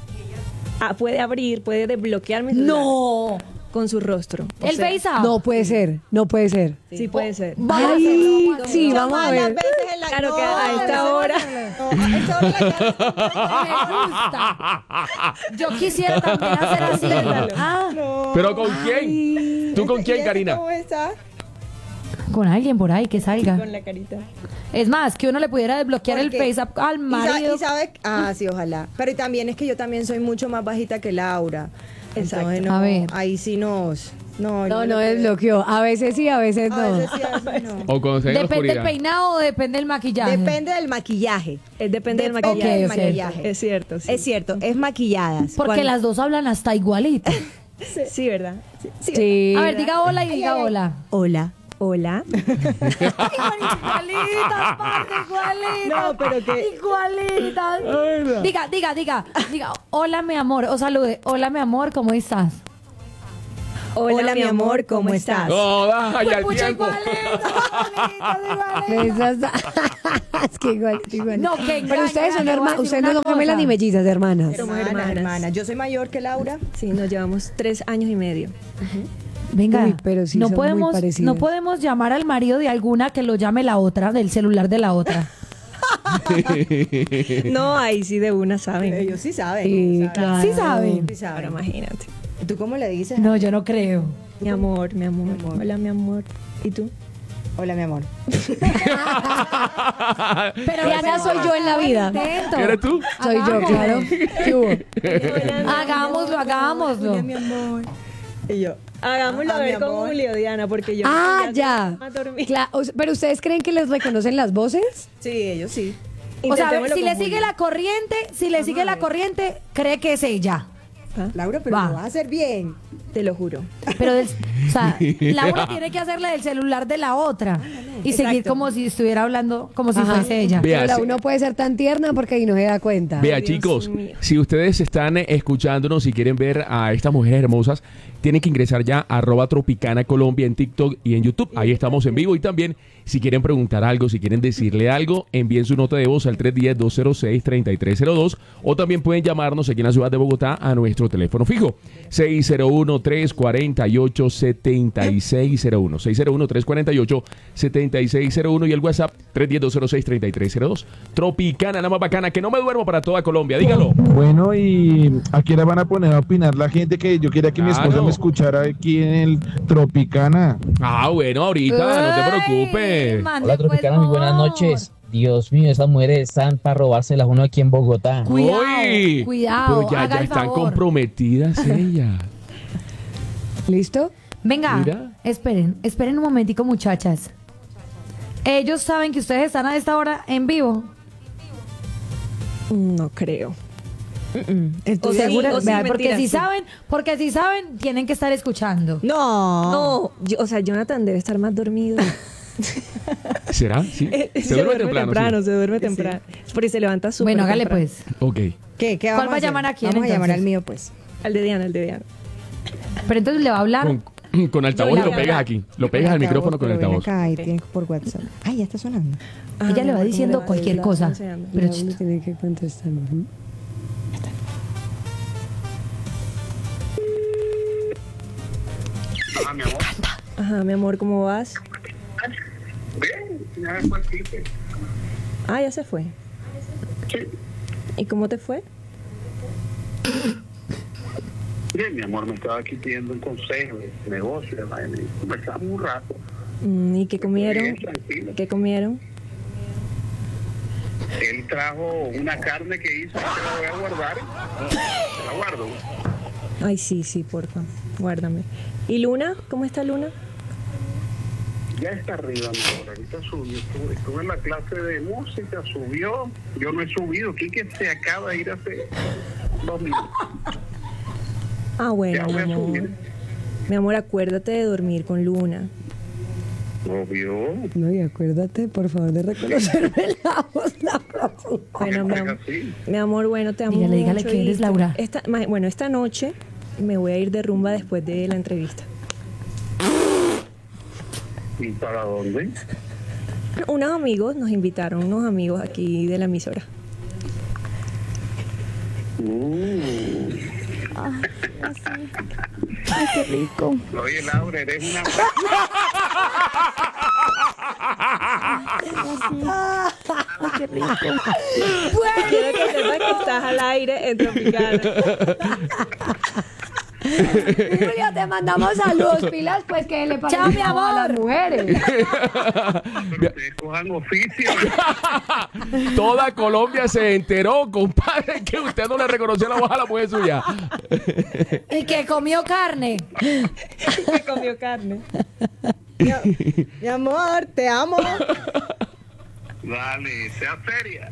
[SPEAKER 5] puede desbloquear mi celular
[SPEAKER 4] No.
[SPEAKER 5] con su rostro. O
[SPEAKER 4] El
[SPEAKER 5] sea,
[SPEAKER 4] Face App.
[SPEAKER 2] No puede ser, no puede ser.
[SPEAKER 5] Sí, puede ser.
[SPEAKER 4] Vamos a
[SPEAKER 2] Ay,
[SPEAKER 4] hacerlo,
[SPEAKER 2] sí, vamos a ver.
[SPEAKER 5] Claro que a esta hora.
[SPEAKER 4] Me gusta. Yo quisiera también hacer así. Ah,
[SPEAKER 1] ¿Pero con quién? ¿Tú con quién, Karina?
[SPEAKER 3] ¿Cómo está?
[SPEAKER 4] con alguien por ahí que salga.
[SPEAKER 5] Con la carita.
[SPEAKER 4] Es más, que uno le pudiera desbloquear el
[SPEAKER 3] Porque-
[SPEAKER 4] FaceApp al marido.
[SPEAKER 3] Y sabe, sí, ojalá. Pero también es que yo también soy mucho más bajita que Laura.
[SPEAKER 5] Exacto.
[SPEAKER 3] Entonces, no,
[SPEAKER 4] A ver.
[SPEAKER 3] ahí sí nos... No,
[SPEAKER 2] No,
[SPEAKER 3] le
[SPEAKER 2] no
[SPEAKER 3] puedo-
[SPEAKER 2] desbloqueó. A veces sí, a veces
[SPEAKER 3] A
[SPEAKER 2] no.
[SPEAKER 3] veces sí, a veces no.
[SPEAKER 1] O cuando se ve en la
[SPEAKER 4] ¿Depende del
[SPEAKER 1] oscuridad.
[SPEAKER 4] peinado o depende del maquillaje?
[SPEAKER 3] Depende del maquillaje.
[SPEAKER 5] Depende del
[SPEAKER 4] Ok,
[SPEAKER 5] maquillaje.
[SPEAKER 4] ok.
[SPEAKER 3] maquillaje.
[SPEAKER 5] Es cierto, sí.
[SPEAKER 3] Es cierto, es maquilladas.
[SPEAKER 4] Porque
[SPEAKER 3] Cuando-
[SPEAKER 4] las dos hablan hasta igualito.
[SPEAKER 5] Sí, ¿verdad? Sí.
[SPEAKER 2] Sí.
[SPEAKER 4] A ver, diga hola y diga hola.
[SPEAKER 3] Hola.
[SPEAKER 5] Hola.
[SPEAKER 4] Igualitas, parce, igualitas.
[SPEAKER 3] No, pero que-
[SPEAKER 4] Igualitas. Diga, hola mi amor, o salude, hola mi amor, ¿cómo estás?
[SPEAKER 3] Hola, mi amor, ¿cómo estás?
[SPEAKER 1] No, vaya al
[SPEAKER 4] Pucha,
[SPEAKER 1] tiempo.
[SPEAKER 4] igualitas.
[SPEAKER 2] Es que igual, igual.
[SPEAKER 4] No, que
[SPEAKER 2] Pero ustedes son hermanas, ustedes no son gemelas ni mellizas, hermanas.
[SPEAKER 5] Somos
[SPEAKER 3] Hermanas,
[SPEAKER 5] hermanas.
[SPEAKER 3] hermanas. Yo soy mayor que Laura.
[SPEAKER 5] Sí, nos llevamos 3 años y medio.
[SPEAKER 4] Venga,
[SPEAKER 2] Uy, pero sí son muy parecidas.
[SPEAKER 4] no podemos llamar al marido de alguna que lo llame la otra, del celular de la otra.
[SPEAKER 5] No, ahí sí de una saben.
[SPEAKER 3] Ellos sí saben.
[SPEAKER 2] Sí,
[SPEAKER 3] saben.
[SPEAKER 2] claro.
[SPEAKER 4] Sí saben.
[SPEAKER 3] Sí saben.
[SPEAKER 5] Ahora imagínate.
[SPEAKER 3] ¿Tú cómo le dices?
[SPEAKER 4] No, yo no creo.
[SPEAKER 5] Mi amor, mi amor. Hola, mi amor. ¿Y tú?
[SPEAKER 3] Hola, mi amor.
[SPEAKER 4] Pero
[SPEAKER 2] Diana soy yo en la vida.
[SPEAKER 1] ¿Eres tú?
[SPEAKER 2] Soy yo, claro. ¿Qué hubo?
[SPEAKER 4] Hagámoslo.
[SPEAKER 3] Hola, mi amor. Y yo.
[SPEAKER 5] Hagámoslo a
[SPEAKER 3] mi
[SPEAKER 5] ver con
[SPEAKER 3] amor.
[SPEAKER 5] Julio, Diana, porque yo...
[SPEAKER 2] Ah, ya.
[SPEAKER 5] A dormir.
[SPEAKER 2] Pero ustedes creen que les reconocen las voces?
[SPEAKER 3] Sí, ellos sí.
[SPEAKER 4] O sea, a ver,
[SPEAKER 5] Intentémoslo
[SPEAKER 4] si
[SPEAKER 5] con
[SPEAKER 4] le sigue
[SPEAKER 5] Julio.
[SPEAKER 4] la corriente, cree que es ella.
[SPEAKER 3] Laura, pero
[SPEAKER 4] Va.
[SPEAKER 3] lo vas a hacer bien.
[SPEAKER 5] Te lo juro.
[SPEAKER 4] Pero, o sea, Laura tiene que hacerle del celular de la otra y seguir
[SPEAKER 5] Exacto.
[SPEAKER 4] como si estuviera hablando, como si
[SPEAKER 2] Ajá.
[SPEAKER 4] fuese ella.
[SPEAKER 1] Vea,
[SPEAKER 2] Pero la
[SPEAKER 1] sí.
[SPEAKER 2] uno puede ser tan tierna porque ahí no se da cuenta.
[SPEAKER 1] Vea,
[SPEAKER 5] Dios
[SPEAKER 1] chicos,
[SPEAKER 5] mío.
[SPEAKER 1] si ustedes están escuchándonos y quieren ver a estas mujeres hermosas, tienen que ingresar ya a @Tropicana Colombia en TikTok y en YouTube. Ahí estamos en vivo. Y también, si quieren preguntar algo, si quieren decirle algo, envíen su nota de voz al 310-206-3302. O también pueden llamarnos aquí en la ciudad de Bogotá a nuestro teléfono fijo, 601-348-7601. 601-348-7601 y el WhatsApp 310-206-3302. Tropicana, la más bacana, que no me duermo para toda Colombia. Dígalo.
[SPEAKER 6] Bueno, y aquí la van a poner a opinar la gente que yo quería que mi esposa
[SPEAKER 1] Claro.
[SPEAKER 6] me escuchara aquí en el Tropicana.
[SPEAKER 1] Ah, bueno, ahorita, no te preocupes.
[SPEAKER 4] Mande,
[SPEAKER 7] Hola
[SPEAKER 4] pues,
[SPEAKER 7] Tropicana, muy buenas
[SPEAKER 4] favor.
[SPEAKER 7] noches. Dios mío, esas mujeres están para robárselas uno aquí en Bogotá.
[SPEAKER 4] Cuidado,
[SPEAKER 1] Uy,
[SPEAKER 4] cuidado,
[SPEAKER 1] pero ya
[SPEAKER 4] haga el
[SPEAKER 1] están
[SPEAKER 4] favor.
[SPEAKER 1] comprometidas ellas.
[SPEAKER 2] ¿Listo?
[SPEAKER 4] Venga,
[SPEAKER 1] Mira.
[SPEAKER 4] esperen un momentico, muchachas. Ellos saben que ustedes están a esta hora en vivo.
[SPEAKER 5] No creo.
[SPEAKER 3] ¿Tú
[SPEAKER 5] O sí,
[SPEAKER 3] segura?
[SPEAKER 5] o sí,
[SPEAKER 4] Vea,
[SPEAKER 5] mentira,
[SPEAKER 4] porque si saben, tienen que estar escuchando.
[SPEAKER 3] No.
[SPEAKER 5] No, o sea, Jonathan debe estar más dormido.
[SPEAKER 1] ¿Será? Sí. Se duerme temprano. sí.
[SPEAKER 5] se duerme temprano. Porque se levanta súper
[SPEAKER 4] Bueno, hágale
[SPEAKER 5] temprano.
[SPEAKER 4] pues.
[SPEAKER 1] Ok.
[SPEAKER 3] ¿Qué
[SPEAKER 4] ¿Cuál
[SPEAKER 3] vamos
[SPEAKER 4] va a
[SPEAKER 3] hacer?
[SPEAKER 4] llamar a quién,
[SPEAKER 3] Vamos a llamar
[SPEAKER 4] entonces?
[SPEAKER 3] al mío, pues.
[SPEAKER 5] Al de Diana, al de Diana.
[SPEAKER 4] Pero entonces le va a hablar.
[SPEAKER 1] Con altavoz
[SPEAKER 5] Yo
[SPEAKER 1] y
[SPEAKER 5] le
[SPEAKER 1] lo
[SPEAKER 5] hablo.
[SPEAKER 1] pegas aquí. Lo pegas al micrófono con
[SPEAKER 3] Pero ven
[SPEAKER 1] altavoz.
[SPEAKER 3] acá y tienes por WhatsApp. Ay, ya está sonando.
[SPEAKER 4] Ella le va
[SPEAKER 5] ¿cómo
[SPEAKER 4] diciendo
[SPEAKER 5] va?
[SPEAKER 4] cualquier
[SPEAKER 5] Le va
[SPEAKER 4] cosa.
[SPEAKER 5] anunciando.
[SPEAKER 4] Pero
[SPEAKER 2] Uno tiene que contestar. Ujú.
[SPEAKER 5] Ajá, mi amor, ¿cómo vas? Ah, ya se fue. ¿Y cómo te fue?
[SPEAKER 8] Bien, mi amor, me estaba aquí pidiendo un consejo de negocio, de vaina, y conversamos un rato.
[SPEAKER 5] ¿Y qué comieron?
[SPEAKER 8] Bien, tranquilo.
[SPEAKER 5] ¿Qué comieron?
[SPEAKER 8] Él trajo una carne que hizo, que la voy a guardar. Se la guardo.
[SPEAKER 5] Ay, sí, porfa. Guárdame. ¿Y Luna? ¿Cómo está Luna?
[SPEAKER 8] Ya está arriba, mi amor. Ahorita subió. Estuve en la clase de música, subió. Yo no he subido. Quique se acaba de ir hace 2 minutos.
[SPEAKER 5] Ah, bueno,
[SPEAKER 8] Ya
[SPEAKER 5] mi
[SPEAKER 8] voy a
[SPEAKER 5] amor.
[SPEAKER 8] subir.
[SPEAKER 5] Mi amor, acuérdate de dormir con Luna.
[SPEAKER 8] Obvio.
[SPEAKER 2] No, y acuérdate, por favor, de reconocerme la voz la próxima.
[SPEAKER 5] Bueno, mi amor, bueno, te amo
[SPEAKER 4] Dígale
[SPEAKER 5] mucho.
[SPEAKER 4] que eres
[SPEAKER 5] y
[SPEAKER 4] Laura.
[SPEAKER 5] Esta noche me voy a ir de rumba después de la entrevista.
[SPEAKER 8] ¿Y para dónde?
[SPEAKER 5] Unos amigos nos invitaron, unos amigos aquí de la emisora.
[SPEAKER 3] Ay, qué rico.
[SPEAKER 8] Oye, Laura, eres una...
[SPEAKER 3] Ay, qué rico.
[SPEAKER 5] Quiero que sepas que estás al aire en Tropicana.
[SPEAKER 2] Julio, te mandamos saludos, pilas, pues que le parece
[SPEAKER 4] Chao, mi
[SPEAKER 2] a
[SPEAKER 4] amor.
[SPEAKER 2] las mujeres.
[SPEAKER 8] Pero ustedes cojan oficio.
[SPEAKER 1] Toda Colombia se enteró, compadre, que usted no le reconoció la voz a la mujer suya.
[SPEAKER 4] Y que comió carne.
[SPEAKER 5] Que comió carne.
[SPEAKER 3] Mi amor, te amo.
[SPEAKER 8] Dale, sea seria.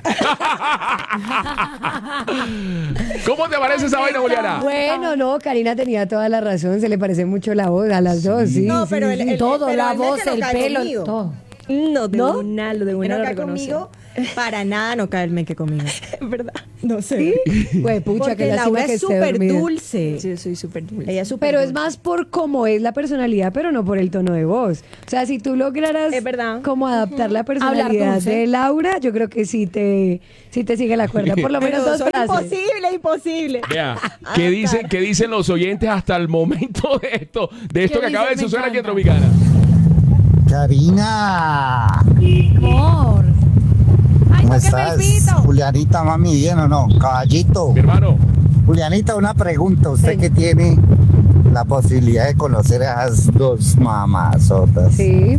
[SPEAKER 1] ¿Cómo te parece esa vaina, Juliana?
[SPEAKER 2] Bueno, no, Karina tenía toda la razón, se le parece mucho la voz a las dos, sí.
[SPEAKER 3] No,
[SPEAKER 2] sí,
[SPEAKER 3] pero
[SPEAKER 2] sí.
[SPEAKER 4] Todo,
[SPEAKER 3] pero
[SPEAKER 4] la
[SPEAKER 3] él no
[SPEAKER 4] voz,
[SPEAKER 3] se lo
[SPEAKER 4] el
[SPEAKER 3] cae
[SPEAKER 4] pelo,
[SPEAKER 3] conmigo.
[SPEAKER 4] todo.
[SPEAKER 5] No, de
[SPEAKER 2] ¿No?
[SPEAKER 5] una
[SPEAKER 3] Pero
[SPEAKER 5] lo
[SPEAKER 3] acá
[SPEAKER 5] reconoce.
[SPEAKER 3] conmigo, para nada no cae el meque conmigo.
[SPEAKER 5] Es verdad.
[SPEAKER 3] No sé.
[SPEAKER 2] Güey, pucha,
[SPEAKER 3] Porque
[SPEAKER 2] que lástima
[SPEAKER 3] Laura
[SPEAKER 2] que
[SPEAKER 3] es
[SPEAKER 2] esté
[SPEAKER 3] súper
[SPEAKER 2] dormida.
[SPEAKER 3] dulce.
[SPEAKER 5] Sí, soy súper dulce.
[SPEAKER 3] Ella es súper
[SPEAKER 2] Pero es
[SPEAKER 3] dulce.
[SPEAKER 2] más por cómo es la personalidad, pero no por el tono de voz. O sea, si tú lograras
[SPEAKER 5] Es verdad.
[SPEAKER 2] como adaptar la
[SPEAKER 4] Hablar
[SPEAKER 2] personalidad
[SPEAKER 4] dulce.
[SPEAKER 2] de Laura, yo creo que sí te sigue la cuerda. Por lo menos
[SPEAKER 3] Pero
[SPEAKER 2] dos
[SPEAKER 3] soy
[SPEAKER 2] frases.
[SPEAKER 3] imposible.
[SPEAKER 1] Vea, ¿qué dicen los oyentes hasta el momento de esto
[SPEAKER 4] ¿Qué
[SPEAKER 1] que acaba de
[SPEAKER 4] dicen? Me
[SPEAKER 1] suceder aquí en
[SPEAKER 4] encanta.
[SPEAKER 1] Tropicana?
[SPEAKER 9] Karina,
[SPEAKER 4] Amor. Ay,
[SPEAKER 9] ¿cómo
[SPEAKER 4] tóqueme el
[SPEAKER 9] estás?
[SPEAKER 4] pito.
[SPEAKER 9] Julianita, mami, bien o no? Caballito.
[SPEAKER 1] Mi hermano,
[SPEAKER 9] Julianita, una pregunta. Usted que tiene la posibilidad de conocer a esas dos mamazotas,
[SPEAKER 2] Sí.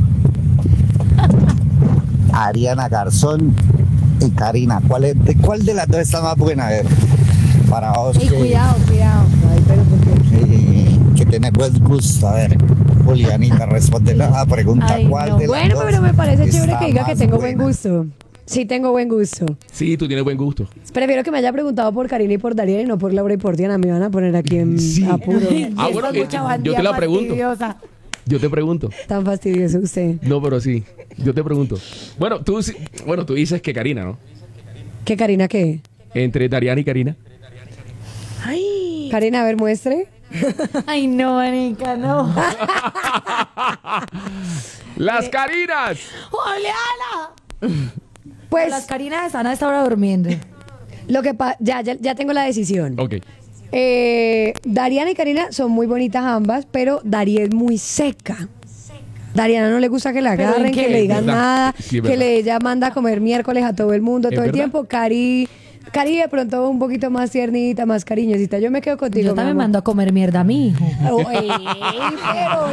[SPEAKER 9] Ariana Garzón y Karina, ¿cuál de las dos está más buena? A ver, para vos
[SPEAKER 4] Ey, cuidado.
[SPEAKER 2] Ay, pero ¿por qué?
[SPEAKER 9] que tiene buen gusto. A ver, Julianita, responde la pregunta.
[SPEAKER 4] Ay,
[SPEAKER 9] ¿Cuál
[SPEAKER 4] no.
[SPEAKER 9] de las
[SPEAKER 2] Bueno,
[SPEAKER 9] dos
[SPEAKER 2] pero me parece chévere
[SPEAKER 9] está
[SPEAKER 2] que diga que
[SPEAKER 9] más
[SPEAKER 2] tengo
[SPEAKER 9] buena?
[SPEAKER 2] buen gusto. Sí, tengo buen gusto.
[SPEAKER 1] sí, tú tienes buen gusto.
[SPEAKER 2] Prefiero que me haya preguntado por Karina y por Dariel y no por Laura y por Diana. Me van a poner aquí en
[SPEAKER 1] Sí.
[SPEAKER 2] apuro.
[SPEAKER 1] Ah, bueno, yo te la pregunto. Yo te pregunto.
[SPEAKER 2] Tan fastidioso usted.
[SPEAKER 1] No, pero sí, yo te pregunto. Bueno, tú dices que Karina, ¿no?
[SPEAKER 2] ¿Qué Karina qué?
[SPEAKER 1] Entre Dariana y Karina.
[SPEAKER 2] Karina, a ver, muestre.
[SPEAKER 4] Ay, no, marica, no.
[SPEAKER 1] ¡Las Karinas!
[SPEAKER 4] ¡Juliana!
[SPEAKER 2] Pues
[SPEAKER 4] Las Karinas están a esta hora durmiendo.
[SPEAKER 2] lo que ya tengo la decisión.
[SPEAKER 1] Ok.
[SPEAKER 2] Dariana y Karina son muy bonitas ambas, pero Dari es muy seca. Dariana no le gusta que la
[SPEAKER 4] ¿Pero en
[SPEAKER 2] agarren,
[SPEAKER 4] qué?
[SPEAKER 2] que le digan
[SPEAKER 1] ¿Verdad?
[SPEAKER 2] nada,
[SPEAKER 1] Sí, es
[SPEAKER 2] que
[SPEAKER 1] verdad.
[SPEAKER 2] ella manda a comer miércoles a todo el mundo
[SPEAKER 1] ¿Es
[SPEAKER 2] todo el
[SPEAKER 1] verdad?
[SPEAKER 2] tiempo. Cari de pronto un poquito más tiernita, más cariñosita. Yo me quedo contigo.
[SPEAKER 4] Yo
[SPEAKER 2] mi
[SPEAKER 4] también
[SPEAKER 2] amor.
[SPEAKER 4] mando a comer mierda a mi hijo.
[SPEAKER 2] Oh, pero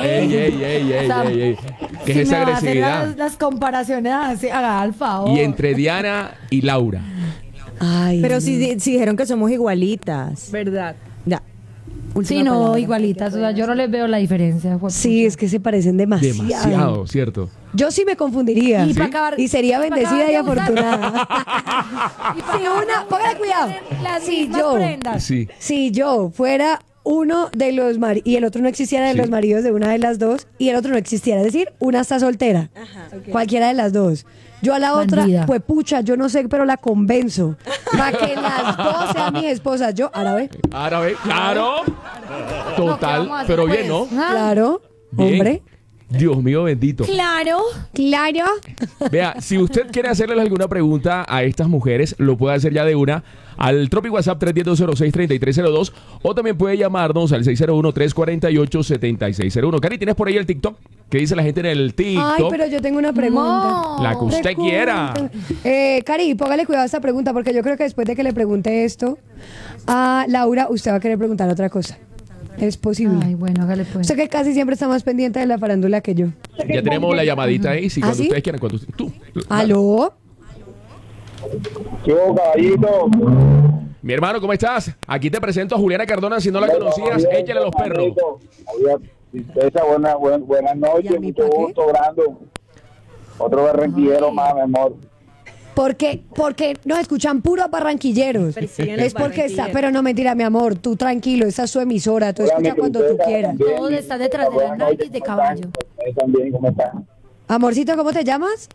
[SPEAKER 1] ¡Ey! ¿Qué es
[SPEAKER 4] Si
[SPEAKER 1] esa
[SPEAKER 4] me va a hacer
[SPEAKER 1] agresividad?
[SPEAKER 4] las comparaciones así, haga al favor.
[SPEAKER 1] Y entre Diana y Laura.
[SPEAKER 2] Ay,
[SPEAKER 3] Pero si dijeron que somos igualitas.
[SPEAKER 5] ¿Verdad?
[SPEAKER 3] Ya.
[SPEAKER 4] Sí,
[SPEAKER 3] Última
[SPEAKER 4] no,
[SPEAKER 3] palabra.
[SPEAKER 4] igualitas. O sea, yo no les veo la diferencia.
[SPEAKER 2] sí, es que se parecen demasiado.
[SPEAKER 1] Demasiado, ¿cierto?
[SPEAKER 2] Yo sí me confundiría.
[SPEAKER 4] Y para acabar-
[SPEAKER 2] Y sería
[SPEAKER 4] para
[SPEAKER 2] bendecida y
[SPEAKER 4] acabar de
[SPEAKER 2] afortunada.
[SPEAKER 4] Y para
[SPEAKER 2] Si una, póngale cuidado.
[SPEAKER 4] Las
[SPEAKER 2] Si
[SPEAKER 4] mismas
[SPEAKER 2] yo,
[SPEAKER 4] prendas.
[SPEAKER 1] Sí.
[SPEAKER 2] si yo fuera uno de los maridos y el otro no existiera de
[SPEAKER 1] Sí.
[SPEAKER 2] los maridos de una de las dos y el otro no existiera, es decir, una está soltera, cualquiera de las dos. Yo a la
[SPEAKER 4] Bandida.
[SPEAKER 2] otra, pues pucha, yo no sé, pero la convenzo para que las dos sean mis esposas. Yo, árabe,
[SPEAKER 1] Árabe, claro. Total,
[SPEAKER 4] vamos a hacer,
[SPEAKER 1] pero bien,
[SPEAKER 4] pues?
[SPEAKER 1] ¿no?
[SPEAKER 4] Ah,
[SPEAKER 2] claro,
[SPEAKER 1] Bien.
[SPEAKER 2] hombre,
[SPEAKER 1] Dios mío bendito.
[SPEAKER 4] Claro.
[SPEAKER 2] claro.
[SPEAKER 1] Vea, si usted quiere hacerles alguna pregunta a estas mujeres, lo puede hacer ya de una al Tropic WhatsApp 310-206-3302 o también puede llamarnos al 601-348-7601. Cari, ¿tienes por ahí el TikTok? ¿Qué dice la gente en el TikTok?
[SPEAKER 2] Ay, pero yo tengo una pregunta.
[SPEAKER 4] No.
[SPEAKER 1] La que usted quiera.
[SPEAKER 2] Cari, póngale cuidado a esta pregunta porque yo creo que después de que le pregunte esto a Laura, usted va a querer preguntar otra cosa. Es posible.
[SPEAKER 4] Ay, bueno, hágale pues.
[SPEAKER 2] Usted que casi siempre está más pendiente de la farándula que yo.
[SPEAKER 1] Ya tenemos la llamadita ahí, si
[SPEAKER 2] ¿Ah,
[SPEAKER 1] cuando
[SPEAKER 2] sí?
[SPEAKER 1] ustedes quieran, cuando tú.
[SPEAKER 2] ¿Aló?
[SPEAKER 8] Yo, caballito.
[SPEAKER 1] Mi hermano, ¿cómo estás? Aquí te presento a Juliana Cardona, si no la conocías, échale a los perros.
[SPEAKER 8] Buenas
[SPEAKER 2] ¿Y
[SPEAKER 8] noches,
[SPEAKER 2] a mí
[SPEAKER 8] mucho
[SPEAKER 2] pa' qué?
[SPEAKER 8] gusto, Brando. Otro barranquillero más, mi amor.
[SPEAKER 2] Porque nos escuchan puros barranquilleros.
[SPEAKER 5] Persiguen
[SPEAKER 2] Es
[SPEAKER 5] los
[SPEAKER 2] porque está,
[SPEAKER 5] barranquilleros.
[SPEAKER 2] pero no mentira, mi amor, tú tranquilo, esa es su emisora, tú escucha cuando tú quieras.
[SPEAKER 4] Todos están detrás de las nalgas de caballo.
[SPEAKER 9] También, ¿cómo están?
[SPEAKER 2] Amorcito, ¿cómo te llamas?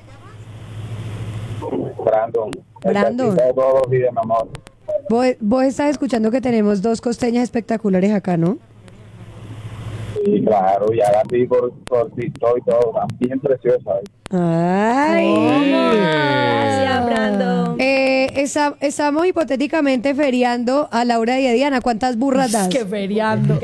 [SPEAKER 9] Brandon.
[SPEAKER 2] Brandon.
[SPEAKER 9] Todos los días, mi amor.
[SPEAKER 2] Vos estás escuchando que tenemos dos costeñas espectaculares acá, ¿no?
[SPEAKER 9] Sí, claro, ya la vi por TikTok y todo, bien preciosa.
[SPEAKER 2] Ay.
[SPEAKER 5] Gracias, Brandon.
[SPEAKER 2] Estamos hipotéticamente feriando a Laura y a Diana. ¿Cuántas burras das?
[SPEAKER 4] Que feriando.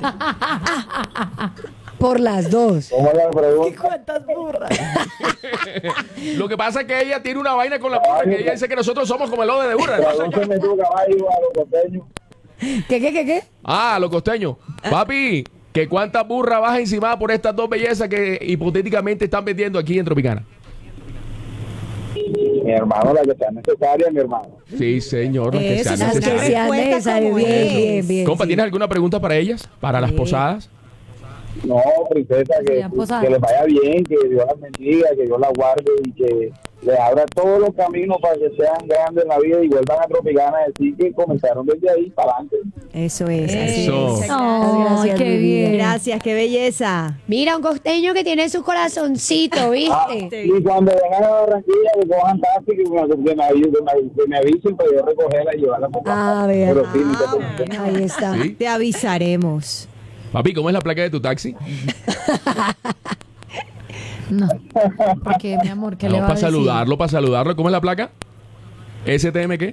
[SPEAKER 2] Por las dos.
[SPEAKER 9] ¿Cómo la pregunta?
[SPEAKER 4] ¿Cuántas burras?
[SPEAKER 1] Lo que pasa es que ella tiene una vaina con la burra, que ella dice que nosotros somos como el lode de burra.
[SPEAKER 9] Pregúntame tú, caballo, a los costeños.
[SPEAKER 2] ¿Qué?
[SPEAKER 1] Ah, los costeños. Papi, ¿que cuántas burras vas encima por estas dos bellezas que hipotéticamente están vendiendo aquí en Tropicana?
[SPEAKER 9] Mi hermano, la que sea necesaria, mi hermano.
[SPEAKER 1] Sí, señor. Las que
[SPEAKER 3] Eso,
[SPEAKER 1] sean
[SPEAKER 3] las que
[SPEAKER 1] necesarias.
[SPEAKER 3] sean
[SPEAKER 2] necesario.
[SPEAKER 3] como
[SPEAKER 2] Bien.
[SPEAKER 1] Compa,
[SPEAKER 2] sí.
[SPEAKER 1] ¿tienes alguna pregunta para ellas? ¿Para las posadas?
[SPEAKER 9] No, princesa,
[SPEAKER 4] Serían posadas.
[SPEAKER 9] que les vaya bien, que Dios las bendiga, que Dios las guarde y que les abra todos los caminos para que sean grandes en la vida y vuelvan a Tropicana a decir que comenzaron desde ahí para adelante.
[SPEAKER 3] Eso es. Así
[SPEAKER 1] Eso.
[SPEAKER 3] es.
[SPEAKER 4] Ay,
[SPEAKER 2] Gracias,
[SPEAKER 4] qué
[SPEAKER 2] mi
[SPEAKER 4] bien.
[SPEAKER 3] Gracias, qué belleza.
[SPEAKER 2] Mira, un costeño que tiene su corazoncito, ¿viste?
[SPEAKER 9] Y cuando vengan a Barranquilla, que cojan taxi, que me avisen para yo recogerla y llevarla para
[SPEAKER 2] Ah, vea.
[SPEAKER 9] Pero sí, no te preocupes.
[SPEAKER 2] Ahí está.
[SPEAKER 1] Sí.
[SPEAKER 3] Te avisaremos.
[SPEAKER 1] Papi, ¿cómo es la placa de tu taxi?
[SPEAKER 4] No. Porque, mi amor, ¿qué le
[SPEAKER 1] No,
[SPEAKER 4] va a
[SPEAKER 1] para
[SPEAKER 4] decir?
[SPEAKER 1] saludarlo. ¿Cómo es la placa? ¿STM qué?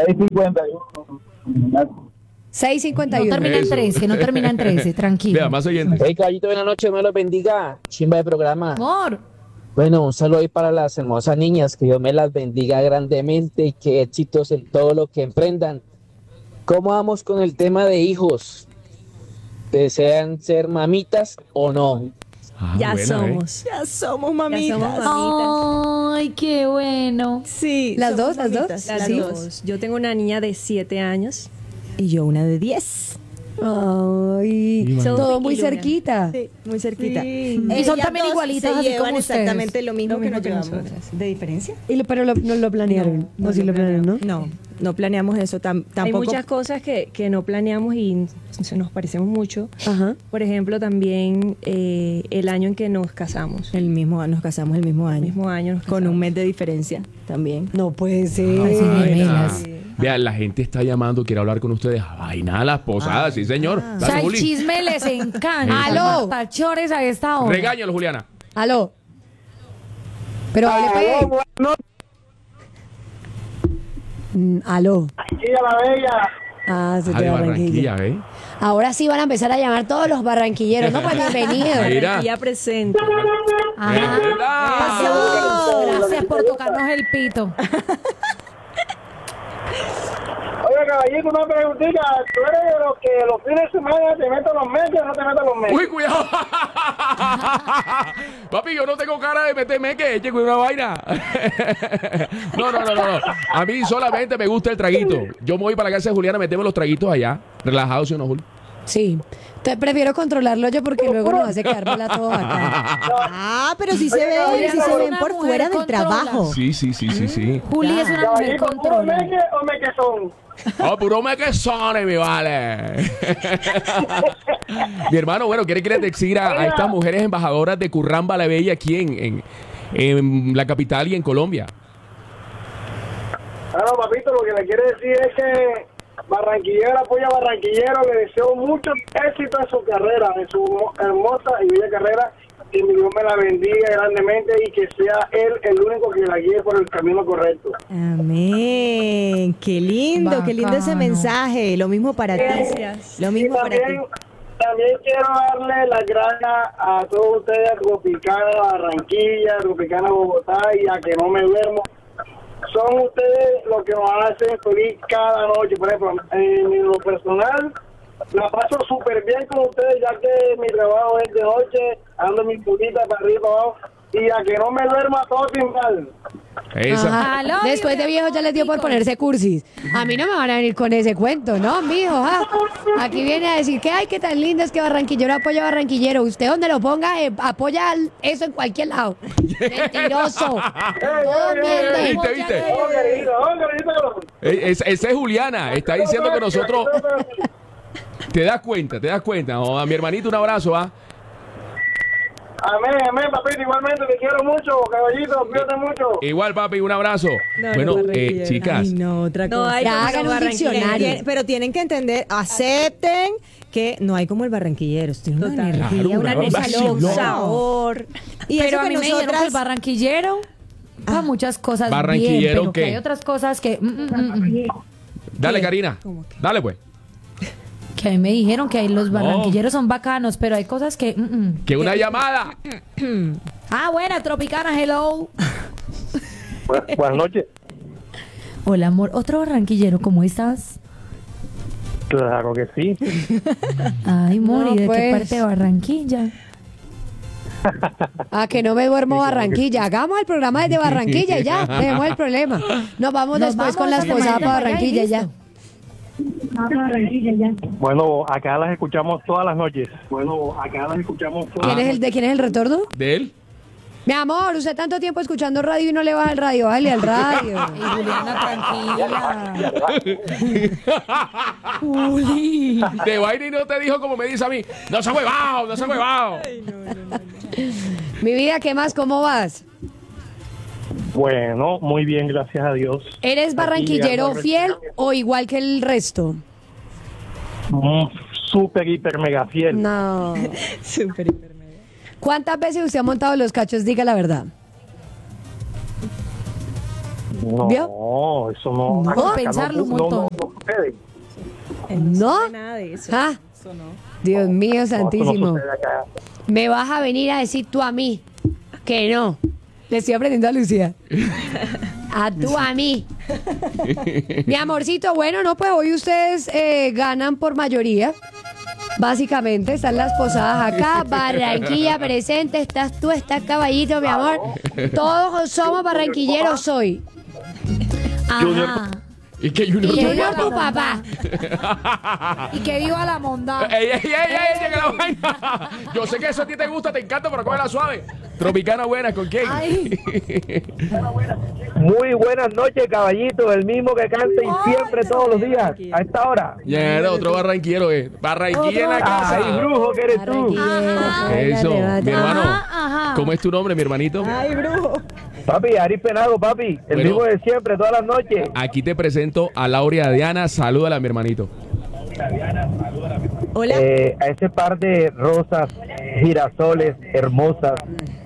[SPEAKER 9] 651.
[SPEAKER 2] 651.
[SPEAKER 4] No termina en
[SPEAKER 1] Eso.
[SPEAKER 4] 13, no termina en 13, tranquilo.
[SPEAKER 1] Vea, más oyentes.
[SPEAKER 7] Hey, caballito, buenas noches, Dios me los bendiga. Chimba de programa.
[SPEAKER 4] Amor.
[SPEAKER 7] Bueno, un saludo ahí para las hermosas niñas, que Dios me las bendiga grandemente y que éxitos en todo lo que emprendan. ¿Cómo vamos con el tema de hijos? ¿Desean ser mamitas o no?
[SPEAKER 1] Ah,
[SPEAKER 5] Ya
[SPEAKER 1] buena,
[SPEAKER 5] somos.
[SPEAKER 3] Ya somos
[SPEAKER 5] Ya
[SPEAKER 3] mamitas.
[SPEAKER 5] somos mamitas.
[SPEAKER 4] Ay, qué bueno.
[SPEAKER 3] Sí.
[SPEAKER 2] ¿Las
[SPEAKER 3] somos
[SPEAKER 2] dos, las dos?
[SPEAKER 3] mamitas.
[SPEAKER 5] Las
[SPEAKER 2] ¿Sí?
[SPEAKER 5] dos. Yo tengo una niña de 7 años.
[SPEAKER 3] Y yo una de 10.
[SPEAKER 2] Ay,
[SPEAKER 1] Son
[SPEAKER 2] todo muy
[SPEAKER 5] y Luna.
[SPEAKER 2] cerquita.
[SPEAKER 3] Sí, muy cerquita.
[SPEAKER 5] Sí.
[SPEAKER 4] Y son
[SPEAKER 3] Ellas
[SPEAKER 4] también
[SPEAKER 3] dos
[SPEAKER 4] igualitas,
[SPEAKER 3] se
[SPEAKER 4] así
[SPEAKER 3] llevan
[SPEAKER 4] como ustedes.
[SPEAKER 3] exactamente lo mismo
[SPEAKER 5] Lo
[SPEAKER 3] que
[SPEAKER 5] mismo
[SPEAKER 3] nos
[SPEAKER 5] que
[SPEAKER 3] llevamos.
[SPEAKER 5] nosotras.
[SPEAKER 3] ¿De diferencia?
[SPEAKER 2] Pero no lo planearon. No, sí lo planearon, ¿no?
[SPEAKER 3] No planeamos eso tampoco.
[SPEAKER 5] Hay muchas cosas que no planeamos y se nos parecemos mucho.
[SPEAKER 2] Ajá.
[SPEAKER 5] Por ejemplo, también el año en que nos casamos.
[SPEAKER 3] Nos casamos el mismo año.
[SPEAKER 5] El mismo año nos
[SPEAKER 3] Con
[SPEAKER 5] casamos.
[SPEAKER 3] un mes de diferencia también.
[SPEAKER 2] No puede ser.
[SPEAKER 4] Ay, sí, gemelas.
[SPEAKER 1] Vea, la gente está llamando, quiere hablar con ustedes. Vaina, las posadas, sí, señor.
[SPEAKER 4] O
[SPEAKER 1] Dale,
[SPEAKER 4] sea, el
[SPEAKER 1] Juli.
[SPEAKER 4] chisme les encanta.
[SPEAKER 2] Aló.
[SPEAKER 4] Tachores a esta hora.
[SPEAKER 1] Regáñalo, Juliana.
[SPEAKER 2] Aló. Pero hable pues. Aló.
[SPEAKER 8] Barranquilla la Bella.
[SPEAKER 2] Ah, se
[SPEAKER 1] Ah,
[SPEAKER 2] te
[SPEAKER 1] de
[SPEAKER 2] Barranquilla.
[SPEAKER 1] Barranquilla, ¿eh?
[SPEAKER 2] Ahora sí van a empezar a llamar todos los barranquilleros, ¿no? Pues bienvenidos.
[SPEAKER 1] Mira.
[SPEAKER 5] Ya presente.
[SPEAKER 4] Ajá.
[SPEAKER 1] ¿Verdad?
[SPEAKER 4] Gracias por tocarnos el pito.
[SPEAKER 8] Oye, caballito, una preguntita. ¿Tú eres de los que los fines de semana te metes los meses o no te metes los meses?
[SPEAKER 1] Uy, cuidado. Papi, yo no tengo cara de meterme que eche con una vaina. No. A mí solamente me gusta el traguito. Yo me voy para la casa de Juliana, metemos los traguitos allá. Relajados, ¿sí o no, Juli?
[SPEAKER 2] Sí. Entonces prefiero controlarlo yo porque luego nos hace quedar mal a todos acá.
[SPEAKER 3] Ah, pero sí se ven,
[SPEAKER 5] Juliana
[SPEAKER 3] sí se
[SPEAKER 5] es
[SPEAKER 3] ven
[SPEAKER 4] una
[SPEAKER 3] por
[SPEAKER 4] mujer
[SPEAKER 3] fuera del
[SPEAKER 4] controla.
[SPEAKER 3] trabajo.
[SPEAKER 1] Sí.
[SPEAKER 4] Juli es una mujer
[SPEAKER 8] Caballito, ¿puro
[SPEAKER 4] controla.
[SPEAKER 8] meque o mequezón?
[SPEAKER 1] Oh, puro mequezones, mi vale. Mi hermano, bueno, quiere que les decir a estas mujeres embajadoras de Curramba la Bella aquí en la capital y en Colombia.
[SPEAKER 8] Claro, papito, lo que le quiere decir es que Barranquillero apoya a Barranquillero, le deseo mucho éxito en su carrera, en su hermosa y bella carrera, que mi Dios me la bendiga grandemente y que sea él el único que la guíe por el camino correcto.
[SPEAKER 3] Amén. Qué lindo ese
[SPEAKER 4] Bacano.
[SPEAKER 3] mensaje. Lo mismo para ti.
[SPEAKER 5] Gracias.
[SPEAKER 3] Lo mismo
[SPEAKER 8] Y
[SPEAKER 3] para ti.
[SPEAKER 8] también quiero darle las gracias a todos ustedes, a Tropicana Barranquilla, Tropicana Bogotá y a Que No Me Duermo. Son ustedes los que nos hacen feliz cada noche. Por ejemplo, en lo personal, la paso súper bien con ustedes, ya que mi trabajo es de noche, ando mi putita para arriba y para abajo, y a que no me duerma todo sin mal.
[SPEAKER 1] Esa.
[SPEAKER 2] Ajá.
[SPEAKER 4] Aló,
[SPEAKER 2] Después de viejo ya les dio por ponerse cursis. A mí no me van a venir con ese cuento, ¿no, mijo? Aquí viene a decir que ay, qué tan lindo es que barranquillero apoya a barranquillero. Usted donde lo ponga, apoya eso en cualquier lado. Mentiroso. No miente.
[SPEAKER 1] ¿Viste? Esa es Juliana. Está diciendo que nosotros... Te das cuenta. Oh, a mi hermanito un abrazo, ¿ah?
[SPEAKER 8] Amén, papito, igualmente, te quiero mucho, caballito, cuídate mucho.
[SPEAKER 1] Igual, papi, un abrazo.
[SPEAKER 3] No,
[SPEAKER 1] Bueno,
[SPEAKER 3] Barranquillera.
[SPEAKER 1] chicas,
[SPEAKER 3] Ay, no, otra
[SPEAKER 5] No
[SPEAKER 3] cosa.
[SPEAKER 5] hay
[SPEAKER 2] Ya
[SPEAKER 5] como
[SPEAKER 2] hagan un
[SPEAKER 5] Barranquilla.
[SPEAKER 2] diccionario.
[SPEAKER 3] Pero tienen que entender, acepten que no hay como el barranquillero. Tiene una energía,
[SPEAKER 1] Claro,
[SPEAKER 3] una
[SPEAKER 1] claro,
[SPEAKER 3] cosa
[SPEAKER 1] vacilón.
[SPEAKER 3] loca. Sabor. Y
[SPEAKER 4] Pero
[SPEAKER 3] eso
[SPEAKER 4] a
[SPEAKER 3] que
[SPEAKER 4] mí me dijeron que el
[SPEAKER 3] nosotras...
[SPEAKER 4] barranquillero para muchas cosas
[SPEAKER 1] ¿Barranquillero
[SPEAKER 4] bien, pero
[SPEAKER 1] qué?
[SPEAKER 4] que hay otras cosas que
[SPEAKER 1] dale,
[SPEAKER 3] ¿Qué?
[SPEAKER 1] Karina.
[SPEAKER 3] ¿Cómo qué?
[SPEAKER 1] Dale, pues.
[SPEAKER 4] que a mí me dijeron que los barranquilleros son bacanos, pero hay cosas que
[SPEAKER 1] Que una llamada.
[SPEAKER 4] Ah, buena, Tropicana, hello.
[SPEAKER 9] Buenas noches.
[SPEAKER 4] Hola, amor, otro barranquillero, ¿cómo estás?
[SPEAKER 9] Claro que sí.
[SPEAKER 4] Ay, amor, ¿y de
[SPEAKER 2] pues.
[SPEAKER 4] qué parte de Barranquilla?
[SPEAKER 2] Que no me duermo Barranquilla. Hagamos el programa desde Barranquilla y ya, dejemos el problema. Nos vamos
[SPEAKER 4] Nos
[SPEAKER 2] después
[SPEAKER 4] vamos
[SPEAKER 2] con las
[SPEAKER 4] a la
[SPEAKER 2] posadas
[SPEAKER 4] mañana
[SPEAKER 2] para
[SPEAKER 4] para allá y
[SPEAKER 2] Barranquilla y ya.
[SPEAKER 4] listo.
[SPEAKER 9] Bueno, acá las escuchamos todas las noches.
[SPEAKER 2] ¿Quién es el retorno?
[SPEAKER 1] ¿De él?
[SPEAKER 2] Mi amor, usted tanto tiempo escuchando radio y no le baja el radio, bájale al radio.
[SPEAKER 4] Y Juliana, tranquila. Juli.
[SPEAKER 1] De vaina y no te dijo como me dice a mí. No se ha huevado.
[SPEAKER 2] Mi vida, ¿qué más? ¿Cómo vas?
[SPEAKER 9] Bueno, muy bien, gracias a Dios.
[SPEAKER 2] ¿Eres barranquillero fiel o igual que el resto?
[SPEAKER 9] Súper, hiper, mega fiel.
[SPEAKER 2] No.
[SPEAKER 3] Súper, hiper, mega.
[SPEAKER 2] ¿Cuántas veces usted ha montado los cachos? Diga la verdad.
[SPEAKER 9] No,
[SPEAKER 2] ¿Vio?
[SPEAKER 9] eso no.
[SPEAKER 2] No,
[SPEAKER 9] acá
[SPEAKER 4] pensarlo un
[SPEAKER 9] no
[SPEAKER 4] montón.
[SPEAKER 9] sucede.
[SPEAKER 2] ¿No?
[SPEAKER 5] sabe nada de eso.
[SPEAKER 2] ¿Ah? Dios mío
[SPEAKER 9] No, eso no
[SPEAKER 2] santísimo.
[SPEAKER 9] sucede acá.
[SPEAKER 2] Me vas a venir a decir tú a mí que no. Le estoy aprendiendo a Lucía. A tú a mí. Mi amorcito, bueno, no, pues hoy ustedes ganan por mayoría. Básicamente, están las posadas acá. Barranquilla presente. Estás tú, estás Caballito, mi amor. Todos somos barranquilleros hoy.
[SPEAKER 4] Ajá.
[SPEAKER 1] Y que Junior.
[SPEAKER 2] Y yo tu papá.
[SPEAKER 4] Y que viva la mondad.
[SPEAKER 1] ¡Ey, llega la vaina! Yo sé que eso a ti te gusta, te encanta, pero cógela suave. Tropicana buena, ¿con quién?
[SPEAKER 4] Ay.
[SPEAKER 9] Muy buenas noches, caballito. El mismo que canta y siempre, todos los días, a esta hora.
[SPEAKER 1] Ya, otro barranquillero, Barranquilla en la casa.
[SPEAKER 9] Ay, brujo, que eres tú.
[SPEAKER 1] Eso, mi hermano.
[SPEAKER 4] Ajá.
[SPEAKER 1] ¿Cómo es tu nombre, mi hermanito?
[SPEAKER 3] Ay, brujo.
[SPEAKER 9] Papi, Ari Penado, papi. El
[SPEAKER 1] Bueno.
[SPEAKER 9] mismo de siempre, todas las noches.
[SPEAKER 1] Aquí te presento a Laura Diana. Salúdala, mi hermanito.
[SPEAKER 3] Hola.
[SPEAKER 9] A ese par de rosas, girasoles hermosas,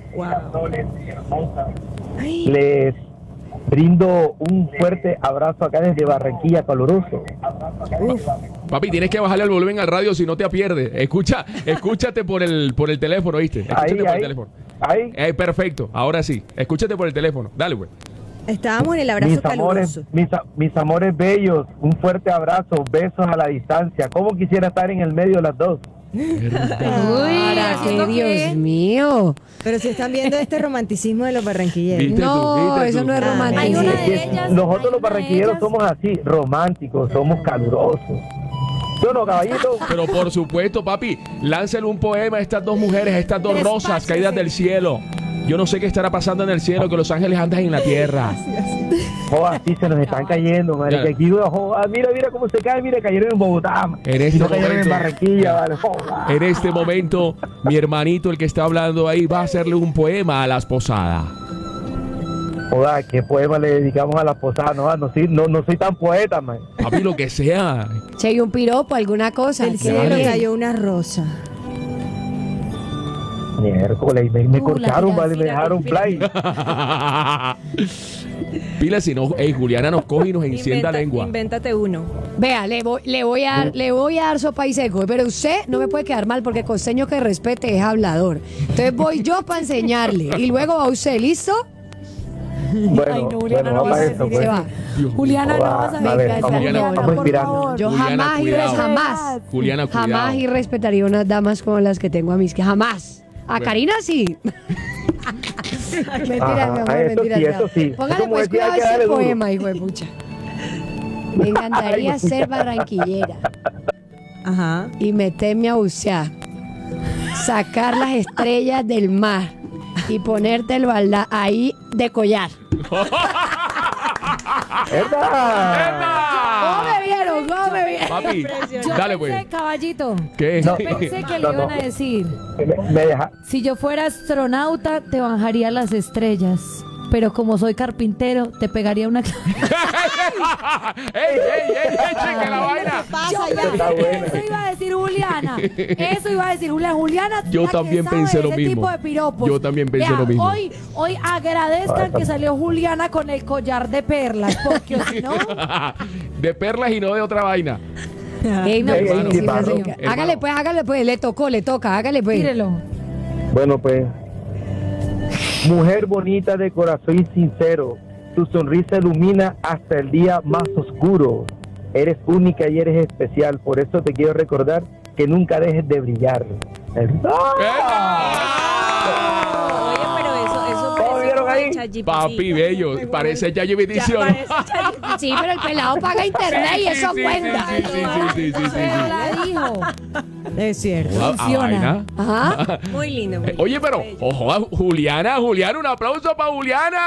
[SPEAKER 9] les brindo un fuerte abrazo acá desde Barranquilla, caluroso.
[SPEAKER 1] Papi, tienes que bajarle el volumen al radio si no te pierdes. Escúchate por el teléfono, ¿viste? Escúchate por el teléfono.
[SPEAKER 9] Ahí.
[SPEAKER 1] Perfecto, ahora sí. Escúchate por el teléfono. Dale, güey.
[SPEAKER 3] Estábamos en el abrazo
[SPEAKER 9] Mis amores,
[SPEAKER 3] caluroso.
[SPEAKER 9] mis amores bellos, un fuerte abrazo, besos a la distancia. ¿Cómo quisiera estar en el medio de las dos?
[SPEAKER 4] Uy,
[SPEAKER 2] ¿Para
[SPEAKER 4] ¿haciendo
[SPEAKER 2] qué,
[SPEAKER 4] qué?
[SPEAKER 2] Dios mío?
[SPEAKER 3] Pero si están viendo este romanticismo de los barranquilleros.
[SPEAKER 1] ¿Viste
[SPEAKER 2] No,
[SPEAKER 1] tú? ¿Viste
[SPEAKER 2] eso
[SPEAKER 1] tú?
[SPEAKER 2] no es
[SPEAKER 3] Ah,
[SPEAKER 2] romántico.
[SPEAKER 4] hay una
[SPEAKER 9] Es que
[SPEAKER 4] de ellas.
[SPEAKER 9] nosotros
[SPEAKER 4] hay
[SPEAKER 9] los
[SPEAKER 4] una de
[SPEAKER 9] barranquilleros
[SPEAKER 4] ellas.
[SPEAKER 9] somos así, románticos, somos calurosos. ¿Yo no, caballito?
[SPEAKER 1] Pero por supuesto, papi, láncele un poema a estas dos mujeres, a estas dos
[SPEAKER 4] Despacio,
[SPEAKER 1] rosas caídas del cielo. Yo no sé qué estará pasando en el cielo, que los ángeles andan en la tierra.
[SPEAKER 9] Joder, así se nos están cayendo, madre.
[SPEAKER 1] Ya.
[SPEAKER 9] Que aquí, joder, mira cómo se cae, mira, cayeron en Bogotá.
[SPEAKER 1] En
[SPEAKER 9] Y
[SPEAKER 1] este
[SPEAKER 9] no cayeron en
[SPEAKER 1] momento.
[SPEAKER 9] Barranquilla, vale. Joder.
[SPEAKER 1] En este momento, mi hermanito, el que está hablando ahí, va a hacerle un poema a las posadas.
[SPEAKER 9] Joder, qué poema le dedicamos a la posada. No soy tan poeta, man.
[SPEAKER 1] Papi, lo que sea.
[SPEAKER 2] Che, y un piropo, alguna cosa.
[SPEAKER 3] Del
[SPEAKER 2] Qué
[SPEAKER 3] cielo
[SPEAKER 2] bien.
[SPEAKER 3] cayó una rosa.
[SPEAKER 9] Miércoles, me
[SPEAKER 4] La
[SPEAKER 9] cortaron, vale, me
[SPEAKER 4] tira,
[SPEAKER 9] dejaron play.
[SPEAKER 1] Pila, si no, Juliana nos coge y nos encienda lengua.
[SPEAKER 5] Invéntate uno.
[SPEAKER 2] Vea, le voy a dar sopa y seco, pero usted no me puede quedar mal porque costeño que respete es hablador. Entonces voy yo para enseñarle y luego va usted, ¿listo?
[SPEAKER 9] Bueno,
[SPEAKER 4] Ay, no, Juliana, no
[SPEAKER 9] vamos
[SPEAKER 4] vas
[SPEAKER 9] a
[SPEAKER 4] a
[SPEAKER 9] eso,
[SPEAKER 2] Se
[SPEAKER 9] pues.
[SPEAKER 2] va.
[SPEAKER 4] Juliana, no
[SPEAKER 9] Joda,
[SPEAKER 4] vas a
[SPEAKER 9] a ver,
[SPEAKER 4] vengar.
[SPEAKER 9] vamos,
[SPEAKER 1] Juliana,
[SPEAKER 9] vamos inspirando.
[SPEAKER 2] Yo
[SPEAKER 1] Juliana,
[SPEAKER 2] jamás
[SPEAKER 1] cuidado.
[SPEAKER 2] jamás.
[SPEAKER 1] Juliana, cuidado.
[SPEAKER 2] Jamás irrespetaría unas damas como las que tengo a mis que jamás. A
[SPEAKER 1] Bueno.
[SPEAKER 2] Karina sí. Mentira, mi amor,
[SPEAKER 10] eso
[SPEAKER 2] mentira.
[SPEAKER 10] sí, eso sí.
[SPEAKER 2] Póngale
[SPEAKER 10] Esa
[SPEAKER 2] pues
[SPEAKER 10] mujer tiene
[SPEAKER 2] cuidado
[SPEAKER 10] que
[SPEAKER 2] a ese
[SPEAKER 10] darle duro.
[SPEAKER 2] poema, hijo de pucha. Me encantaría ser barranquillera
[SPEAKER 3] Ajá.
[SPEAKER 2] y meterme a bucear, sacar las estrellas del mar y ponértelo ahí de collar. ¿Cómo me vieron? ¿Cómo me vieron?
[SPEAKER 1] Papi,
[SPEAKER 4] Yo
[SPEAKER 1] dale
[SPEAKER 4] pensé,
[SPEAKER 1] pues.
[SPEAKER 4] caballito.
[SPEAKER 1] ¿Qué?
[SPEAKER 4] Yo pensé que le iban a decir.
[SPEAKER 10] Me deja.
[SPEAKER 4] Si yo fuera astronauta, te bajaría las estrellas. Pero como soy carpintero, te pegaría una...
[SPEAKER 1] ¡Ey, cheque la vaina!
[SPEAKER 4] Yo
[SPEAKER 10] Está bueno.
[SPEAKER 4] Eso iba a decir Juliana. Eso iba a decir Juliana. Juliana,
[SPEAKER 1] Yo
[SPEAKER 4] la que
[SPEAKER 1] también
[SPEAKER 4] sabe
[SPEAKER 1] pensé
[SPEAKER 4] de
[SPEAKER 1] lo
[SPEAKER 4] ese
[SPEAKER 1] mismo.
[SPEAKER 4] tipo de piropos.
[SPEAKER 1] Yo también pensé
[SPEAKER 4] Vea,
[SPEAKER 1] lo mismo.
[SPEAKER 4] Hoy agradezcan que salió Juliana con el collar de perlas, porque si no...
[SPEAKER 1] De perlas y no de otra vaina.
[SPEAKER 2] Ey, no,
[SPEAKER 10] Ey,
[SPEAKER 2] sí,
[SPEAKER 10] hermano,
[SPEAKER 2] sí, sí, sí.
[SPEAKER 1] hermano.
[SPEAKER 2] Hágale pues, le toca, hágale pues.
[SPEAKER 4] Tírelo.
[SPEAKER 10] Bueno, pues, mujer bonita de corazón y sincero, tu sonrisa ilumina hasta el día más oscuro. Eres única y eres especial, por eso te quiero recordar que nunca dejes de brillar.
[SPEAKER 5] Oye, pero eso
[SPEAKER 10] ¿Cómo vieron ahí?
[SPEAKER 5] ChatGPT.
[SPEAKER 1] Papi bello, parece ya yo
[SPEAKER 5] Ya
[SPEAKER 1] bendición.
[SPEAKER 5] parece ChatGPT.
[SPEAKER 2] Sí, pero el pelado paga internet y eso cuenta.
[SPEAKER 1] Sí.
[SPEAKER 4] Pero la dijo.
[SPEAKER 3] Es cierto.
[SPEAKER 4] Funciona.
[SPEAKER 2] Ajá.
[SPEAKER 5] Muy lindo. muy lindo.
[SPEAKER 1] Oye, pero, ojo, Juliana, un aplauso para Juliana.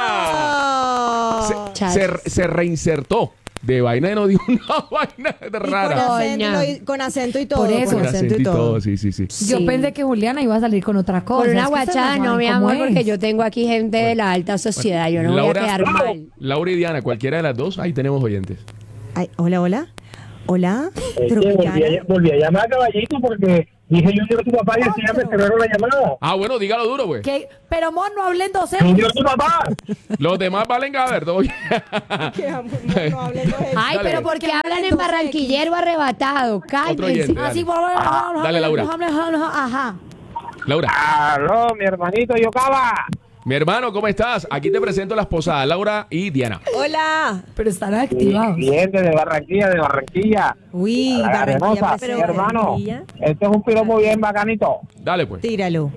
[SPEAKER 1] Se reinsertó. De vaina no dio una vaina rara.
[SPEAKER 3] Con acento y todo.
[SPEAKER 4] Por eso.
[SPEAKER 3] Con acento y todo.
[SPEAKER 1] Sí.
[SPEAKER 4] Yo pensé que Juliana iba a salir con otra cosa.
[SPEAKER 2] Con una
[SPEAKER 4] Es que ustedes
[SPEAKER 2] guachada,
[SPEAKER 4] saben
[SPEAKER 2] no, mi
[SPEAKER 4] cómo
[SPEAKER 2] amor,
[SPEAKER 4] es.
[SPEAKER 2] porque yo tengo aquí gente de la alta sociedad. Yo no voy a quedar mal.
[SPEAKER 1] Laura y Diana, cualquiera de las dos, ahí tenemos oyentes.
[SPEAKER 3] Ay, hola. Hola.
[SPEAKER 10] Volví a llamar a Caballito porque dije Junior tu papá y así ya me cerraron la llamada.
[SPEAKER 1] Ah, bueno, dígalo duro, güey.
[SPEAKER 4] ¿Qué? Pero amor, no hablen docentes.
[SPEAKER 10] Junior tu papá.
[SPEAKER 1] Los demás valen gaber, todo bien.
[SPEAKER 2] Ay,
[SPEAKER 1] Dale.
[SPEAKER 2] pero porque hablan en barranquillero arrebatado.
[SPEAKER 1] Otro
[SPEAKER 2] Cálmense.
[SPEAKER 1] oyente,
[SPEAKER 4] Así,
[SPEAKER 1] Dale, Laura.
[SPEAKER 4] Ajá.
[SPEAKER 1] Laura.
[SPEAKER 10] Aló, mi hermanito Yocaba.
[SPEAKER 1] Mi hermano, ¿cómo estás? Aquí te presento las posadas, Laura y Diana.
[SPEAKER 5] Hola.
[SPEAKER 4] Pero están activados.
[SPEAKER 10] Cliente de Barranquilla.
[SPEAKER 3] Uy,
[SPEAKER 10] La
[SPEAKER 3] Barranquilla
[SPEAKER 10] Arenosa. Mi
[SPEAKER 3] presente.
[SPEAKER 10] hermano,
[SPEAKER 5] Barranquilla.
[SPEAKER 10] este es un piropo bien bacanito.
[SPEAKER 1] Dale, pues.
[SPEAKER 3] Tíralo.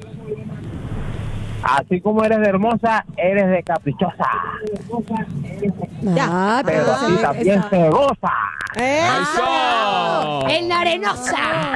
[SPEAKER 10] Así como eres de hermosa, eres de caprichosa.
[SPEAKER 2] Ah,
[SPEAKER 10] Pero
[SPEAKER 2] pero
[SPEAKER 10] así también se goza.
[SPEAKER 1] ¡Eso!
[SPEAKER 2] en la arenosa.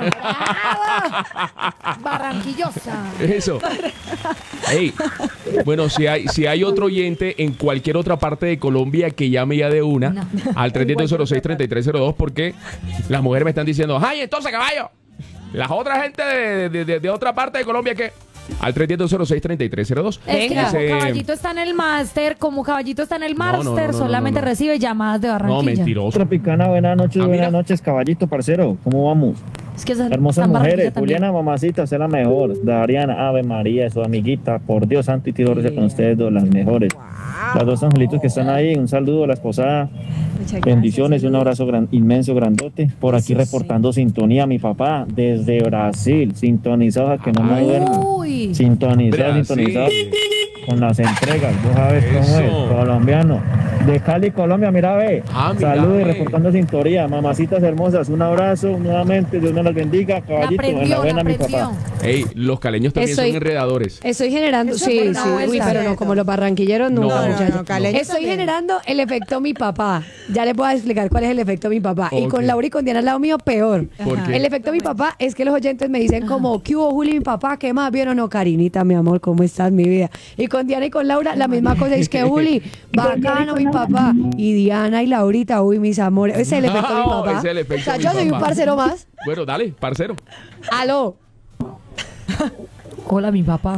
[SPEAKER 4] Barranquillosa.
[SPEAKER 1] Eso. Ey, bueno, si hay otro oyente en cualquier otra parte de Colombia que llame ya de una
[SPEAKER 4] No.
[SPEAKER 1] al 310-06-3302 porque las mujeres me están diciendo, ¡ay, entonces, caballo! Las otras gente de otra parte de Colombia que... Al 310-06-3302.
[SPEAKER 4] Es que
[SPEAKER 2] Venga.
[SPEAKER 4] como
[SPEAKER 1] Ese-
[SPEAKER 4] Caballito está en el máster,
[SPEAKER 1] no, no,
[SPEAKER 4] solamente
[SPEAKER 1] no.
[SPEAKER 4] recibe llamadas de Barranquilla.
[SPEAKER 1] No, mentiroso.
[SPEAKER 11] Tropicana, buenas noches,
[SPEAKER 1] Ah, mira.
[SPEAKER 11] buenas noches, caballito, parcero. ¿Cómo vamos?
[SPEAKER 4] Es que
[SPEAKER 11] Hermosas mujeres, Juliana, mamacita, usted es la mejor. Dariana, Ave María, su amiguita, por Dios santo y tiro con ustedes dos, las mejores. Las dos angelitos que están ahí, un saludo a la esposada.
[SPEAKER 5] Muchas
[SPEAKER 11] Bendiciones y un
[SPEAKER 5] gracias.
[SPEAKER 11] abrazo inmenso, grandote. Por aquí reportando sintonía, mi papá, desde Brasil, sintonizado a que no me duermo.
[SPEAKER 4] Uy.
[SPEAKER 11] Sintonizado,
[SPEAKER 1] Brasil.
[SPEAKER 11] sintonizado con las entregas. Vos sabes cómo
[SPEAKER 1] Eso.
[SPEAKER 11] es, colombiano. De Cali, Colombia, mira, ve.
[SPEAKER 1] Ah, mira,
[SPEAKER 11] Saludos y
[SPEAKER 1] ve.
[SPEAKER 11] reportando sintonía. Mamacitas hermosas, un abrazo nuevamente. Dios me las bendiga.
[SPEAKER 4] La
[SPEAKER 11] Caballito,
[SPEAKER 4] prendió,
[SPEAKER 11] enhorabuena,
[SPEAKER 4] la
[SPEAKER 11] mi
[SPEAKER 4] prendió.
[SPEAKER 11] papá.
[SPEAKER 1] Ey, los caleños también
[SPEAKER 2] Estoy-
[SPEAKER 1] son enredadores.
[SPEAKER 2] Estoy generando,
[SPEAKER 4] Eso
[SPEAKER 2] sí,
[SPEAKER 4] por
[SPEAKER 2] sí,
[SPEAKER 4] una vuelta.
[SPEAKER 2] uy, pero no como los barranquilleros, no.
[SPEAKER 1] No,
[SPEAKER 2] muchachos.
[SPEAKER 3] no, caleños
[SPEAKER 2] Estoy
[SPEAKER 3] también.
[SPEAKER 2] generando el efecto mi papá. Ya les voy a explicar cuál es el efecto mi papá. Y
[SPEAKER 1] Ok.
[SPEAKER 2] con Laura y con Diana al lado mío, peor.
[SPEAKER 1] ¿Por qué?
[SPEAKER 2] El efecto mi papá es que los oyentes me dicen como, ¿qué hubo, Juli, mi papá? ¿Qué más? ¿Bien o no? Carinita, mi amor, ¿cómo estás, mi vida? Y con Diana y con Laura, la misma cosa. Es que, Juli, bacano, mi papá. Y Diana y Laurita, uy, mis amores. Ese es el efecto mi papá.
[SPEAKER 1] Ese es el efecto
[SPEAKER 2] o sea,
[SPEAKER 1] mi
[SPEAKER 2] yo soy un
[SPEAKER 1] papá.
[SPEAKER 2] parcero más.
[SPEAKER 1] Bueno, dale, parcero.
[SPEAKER 2] Aló.
[SPEAKER 4] Hola, mi papá.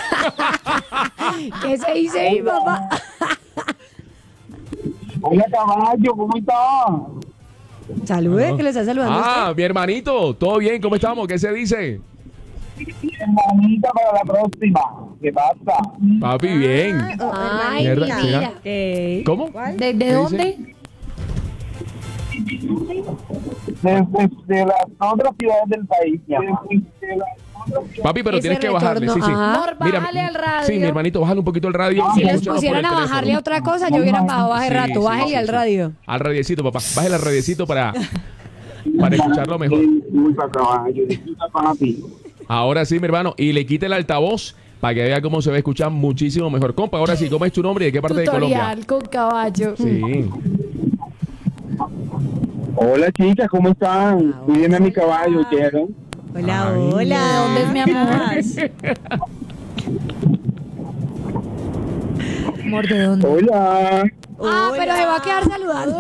[SPEAKER 2] ¿Qué se dice mi papá?
[SPEAKER 9] Hola, caballo, ¿cómo estás?
[SPEAKER 2] Salude, que le está saludando.
[SPEAKER 1] Ah, mi hermanito, ¿todo bien? ¿Cómo estamos? ¿Qué se dice?
[SPEAKER 9] Hermanita para la próxima. ¿Qué pasa?
[SPEAKER 1] Papi, bien.
[SPEAKER 2] Ay,
[SPEAKER 1] Mierda,
[SPEAKER 2] mira.
[SPEAKER 1] mira.
[SPEAKER 5] Ok.
[SPEAKER 1] ¿Cómo?
[SPEAKER 4] ¿De
[SPEAKER 1] dice?
[SPEAKER 4] dónde?
[SPEAKER 9] De las otras ciudades del país. mi amor.
[SPEAKER 1] Papi, pero
[SPEAKER 2] Ese
[SPEAKER 1] tienes que bajarle. Sí,
[SPEAKER 2] retorno,
[SPEAKER 1] sí.
[SPEAKER 2] ajá.
[SPEAKER 4] Amor, bájale al radio.
[SPEAKER 1] Sí, mi hermanito, bájale un poquito el radio.
[SPEAKER 2] Si
[SPEAKER 1] y
[SPEAKER 2] les
[SPEAKER 1] escúchanos por
[SPEAKER 2] pusieran
[SPEAKER 1] el
[SPEAKER 2] a
[SPEAKER 1] teléfono.
[SPEAKER 2] bajarle a otra cosa, yo hubieran bajado hace
[SPEAKER 1] Sí,
[SPEAKER 2] rato.
[SPEAKER 1] sí,
[SPEAKER 2] Bájale
[SPEAKER 1] sí,
[SPEAKER 2] al
[SPEAKER 1] sí.
[SPEAKER 2] radio.
[SPEAKER 1] Al radiecito, papá. Bájale al radiecito para escucharlo mejor.
[SPEAKER 9] Disculpa, caballo. Disculpa, papi.
[SPEAKER 1] Ahora sí, mi hermano. Y le quite el altavoz para que vea cómo se va a escuchar muchísimo mejor. Compa, ahora sí, ¿cómo es tu nombre y de qué parte de Colombia?
[SPEAKER 4] Tutorial con caballo.
[SPEAKER 1] Sí.
[SPEAKER 9] Hola chicas, ¿cómo están? Cuídenme a mi caballo, ¿quieren?
[SPEAKER 3] Hola,
[SPEAKER 1] Ay.
[SPEAKER 3] hola.
[SPEAKER 4] ¿De dónde es mi amor? Amor, ¿de dónde?
[SPEAKER 9] Hola.
[SPEAKER 2] Ah, pero se va a quedar saludando.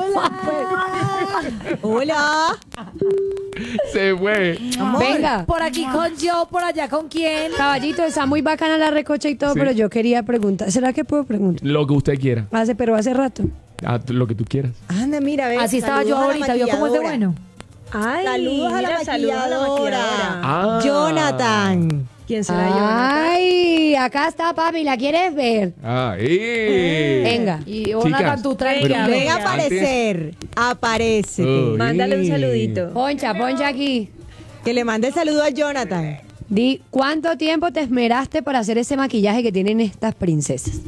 [SPEAKER 3] Hola.
[SPEAKER 1] Se fue.
[SPEAKER 2] Venga.
[SPEAKER 4] Por aquí con yo, por allá con quién.
[SPEAKER 2] Caballito, está muy bacana la recocha y todo,
[SPEAKER 1] Sí.
[SPEAKER 2] pero yo quería preguntar. ¿Será que puedo preguntar?
[SPEAKER 1] Lo que usted quiera.
[SPEAKER 2] Pero hace rato.
[SPEAKER 1] Lo que tú quieras.
[SPEAKER 3] Anda, mira, ve.
[SPEAKER 4] Así estaba yo
[SPEAKER 3] saludos a la
[SPEAKER 4] ahorita, ¿vio cómo es de
[SPEAKER 3] maquilladora.
[SPEAKER 4] bueno?
[SPEAKER 5] Ay,
[SPEAKER 3] Saludos a la
[SPEAKER 5] mira, saludos a la
[SPEAKER 3] maquilladora.
[SPEAKER 5] maquilladora.
[SPEAKER 1] Ah.
[SPEAKER 3] Jonathan.
[SPEAKER 5] ¿Quién será Jonathan?
[SPEAKER 2] Ay, acá está, papi, ¿la quieres ver?
[SPEAKER 1] Ahí.
[SPEAKER 2] Venga.
[SPEAKER 4] Y
[SPEAKER 1] Chicas,
[SPEAKER 4] Jonathan, tú tranquila.
[SPEAKER 1] pero-
[SPEAKER 3] Ven a aparecer. Aparece.
[SPEAKER 1] Uy.
[SPEAKER 5] Mándale un saludito.
[SPEAKER 2] Poncha aquí.
[SPEAKER 3] Que le mande el saludo a Jonathan.
[SPEAKER 2] Di, ¿cuánto tiempo te esmeraste para hacer ese maquillaje que tienen estas princesas?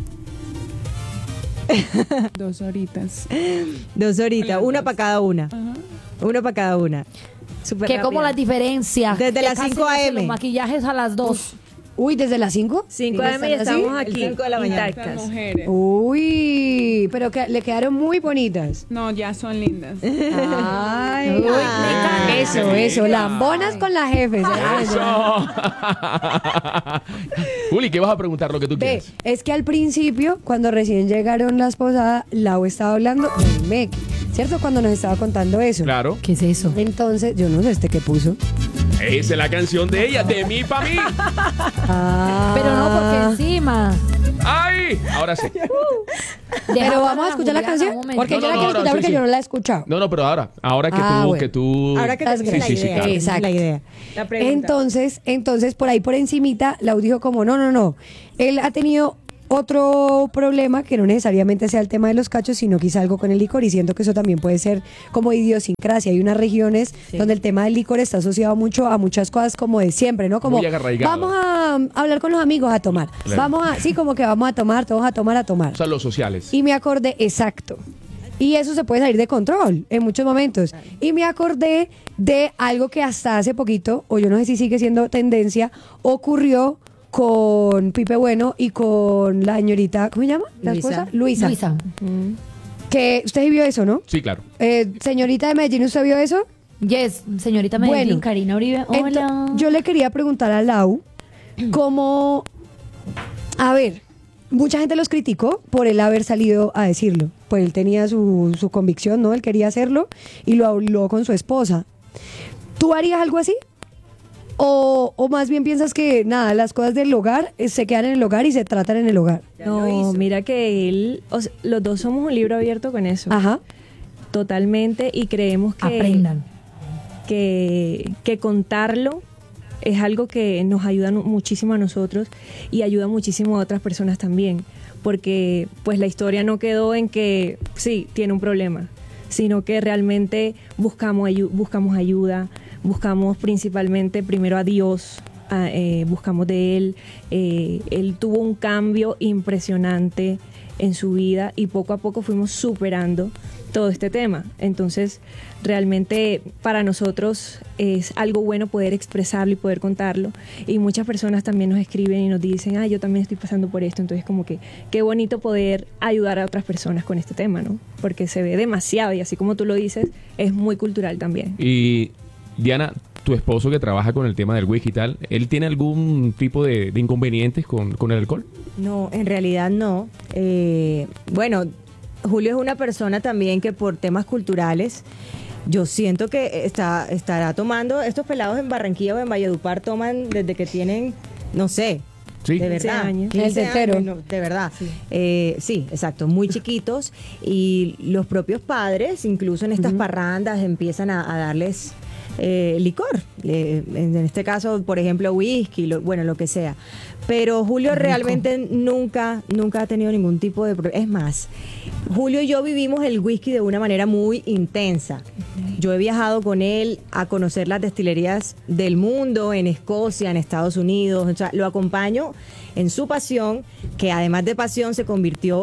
[SPEAKER 12] 2 horitas.
[SPEAKER 3] 2 horitas, una para cada una. Una para cada una.
[SPEAKER 5] Súper
[SPEAKER 4] Que como
[SPEAKER 5] rápida.
[SPEAKER 4] las diferencias.
[SPEAKER 3] Desde
[SPEAKER 4] Que
[SPEAKER 3] las
[SPEAKER 4] casi
[SPEAKER 3] 5
[SPEAKER 4] hacen
[SPEAKER 3] a.m.
[SPEAKER 4] Los maquillajes a las 2.
[SPEAKER 2] Uy, ¿desde las 5?
[SPEAKER 5] 5 a.m. y estamos aquí,
[SPEAKER 3] 5 de la mañana.
[SPEAKER 5] intactas.
[SPEAKER 12] Mujeres.
[SPEAKER 2] Uy, pero que le quedaron muy bonitas.
[SPEAKER 12] No, ya son lindas.
[SPEAKER 2] Ay,
[SPEAKER 3] Uy,
[SPEAKER 2] eso, lambonas con las jefes.
[SPEAKER 1] Eso. Juli, ¿qué vas a preguntar? Lo que tú
[SPEAKER 2] Ve,
[SPEAKER 1] quieras.
[SPEAKER 2] es que al principio, cuando recién llegaron las posadas, Lau estaba hablando del MEC, ¿cierto? Cuando nos estaba contando eso.
[SPEAKER 1] Claro.
[SPEAKER 4] ¿Qué es eso?
[SPEAKER 2] Entonces, yo no sé qué puso.
[SPEAKER 1] Esa es la canción de ella, de mí pa' mí.
[SPEAKER 2] Ah.
[SPEAKER 4] Pero no, porque encima.
[SPEAKER 1] ¡Ay! Ahora sí.
[SPEAKER 2] Pero vamos a escuchar la canción. Porque
[SPEAKER 1] No,
[SPEAKER 2] yo la
[SPEAKER 1] no,
[SPEAKER 2] quiero
[SPEAKER 1] no,
[SPEAKER 2] escuchar
[SPEAKER 1] sí,
[SPEAKER 2] porque
[SPEAKER 1] sí.
[SPEAKER 2] yo no la he escuchado.
[SPEAKER 1] No, pero ahora que
[SPEAKER 2] Ah,
[SPEAKER 1] tú,
[SPEAKER 2] bueno.
[SPEAKER 1] que tú.
[SPEAKER 3] Ahora que
[SPEAKER 2] Estás
[SPEAKER 3] tenemos la
[SPEAKER 1] Sí, sí,
[SPEAKER 3] idea.
[SPEAKER 1] claro.
[SPEAKER 3] tenemos
[SPEAKER 2] Exacto.
[SPEAKER 3] la idea.
[SPEAKER 5] La pregunta.
[SPEAKER 2] Entonces, por ahí por encimita, Lau dijo como, no. Él ha tenido otro problema que no necesariamente sea el tema de los cachos, sino quizá algo con el licor, y siento que eso también puede ser como idiosincrasia. Hay unas regiones donde el tema del licor está asociado mucho a muchas cosas como de siempre, ¿no? Como
[SPEAKER 1] Muy arraigado.
[SPEAKER 2] vamos a hablar con los amigos a tomar.
[SPEAKER 1] Claro.
[SPEAKER 2] Como que vamos a tomar, todos a tomar.
[SPEAKER 1] O sea, los sociales.
[SPEAKER 2] Y me acordé, exacto. Y eso se puede salir de control en muchos momentos. Y me acordé de algo que hasta hace poquito, o yo no sé si sigue siendo tendencia, ocurrió con Pipe Bueno y con la señorita, ¿cómo se llama? ¿La
[SPEAKER 3] Luisa.
[SPEAKER 2] esposa? Luisa.
[SPEAKER 4] Luisa.
[SPEAKER 2] Que usted vio eso, ¿no?
[SPEAKER 1] Sí, claro.
[SPEAKER 2] Señorita de Medellín, ¿usted vio eso?
[SPEAKER 4] Yes, señorita Medellín,
[SPEAKER 2] Bueno,
[SPEAKER 4] Karina Uribe. Hola.
[SPEAKER 2] Yo le quería preguntar a Lau cómo, a ver, mucha gente los criticó por él haber salido a decirlo. Pues él tenía su convicción, ¿no? Él quería hacerlo y lo habló con su esposa. ¿Tú harías algo así? ¿O más bien piensas que nada, las cosas del hogar se quedan en el hogar y se tratan en el hogar?
[SPEAKER 5] No, mira que él, los dos somos un libro abierto con eso.
[SPEAKER 2] Ajá.
[SPEAKER 5] Totalmente, y creemos que
[SPEAKER 4] Aprendan.
[SPEAKER 5] que contarlo es algo que nos ayuda muchísimo a nosotros y ayuda muchísimo a otras personas también, porque pues la historia no quedó en que sí, tiene un problema, sino que realmente buscamos ayuda, buscamos principalmente primero a Dios, buscamos de Él. Él tuvo un cambio impresionante en su vida y poco a poco fuimos superando todo este tema. Entonces, realmente para nosotros es algo bueno poder expresarlo y poder contarlo. Y muchas personas también nos escriben y nos dicen, yo también estoy pasando por esto. Entonces, como que qué bonito poder ayudar a otras personas con este tema, ¿no? Porque se ve demasiado y así como tú lo dices, es muy cultural también.
[SPEAKER 1] Y Diana, tu esposo que trabaja con el tema del whisky y tal, ¿él tiene algún tipo de inconvenientes con el alcohol?
[SPEAKER 3] No, en realidad no. Bueno, Julio es una persona también que por temas culturales, yo siento que estará tomando, estos pelados en Barranquilla o en Valledupar toman desde que tienen, no sé,
[SPEAKER 1] Sí.
[SPEAKER 3] de verdad,
[SPEAKER 5] 15 años.
[SPEAKER 3] 15
[SPEAKER 2] El tetero.
[SPEAKER 3] años, no, de verdad. Sí, exacto, muy chiquitos, y los propios padres, incluso en estas parrandas, empiezan a darles licor, en este caso, por ejemplo, whisky, lo que sea. Pero Julio realmente nunca ha tenido ningún tipo de problema. Es más, Julio y yo vivimos el whisky de una manera muy intensa. Yo he viajado con él a conocer las destilerías del mundo, en Escocia, en Estados Unidos. O sea, lo acompaño en su pasión, que además de pasión se convirtió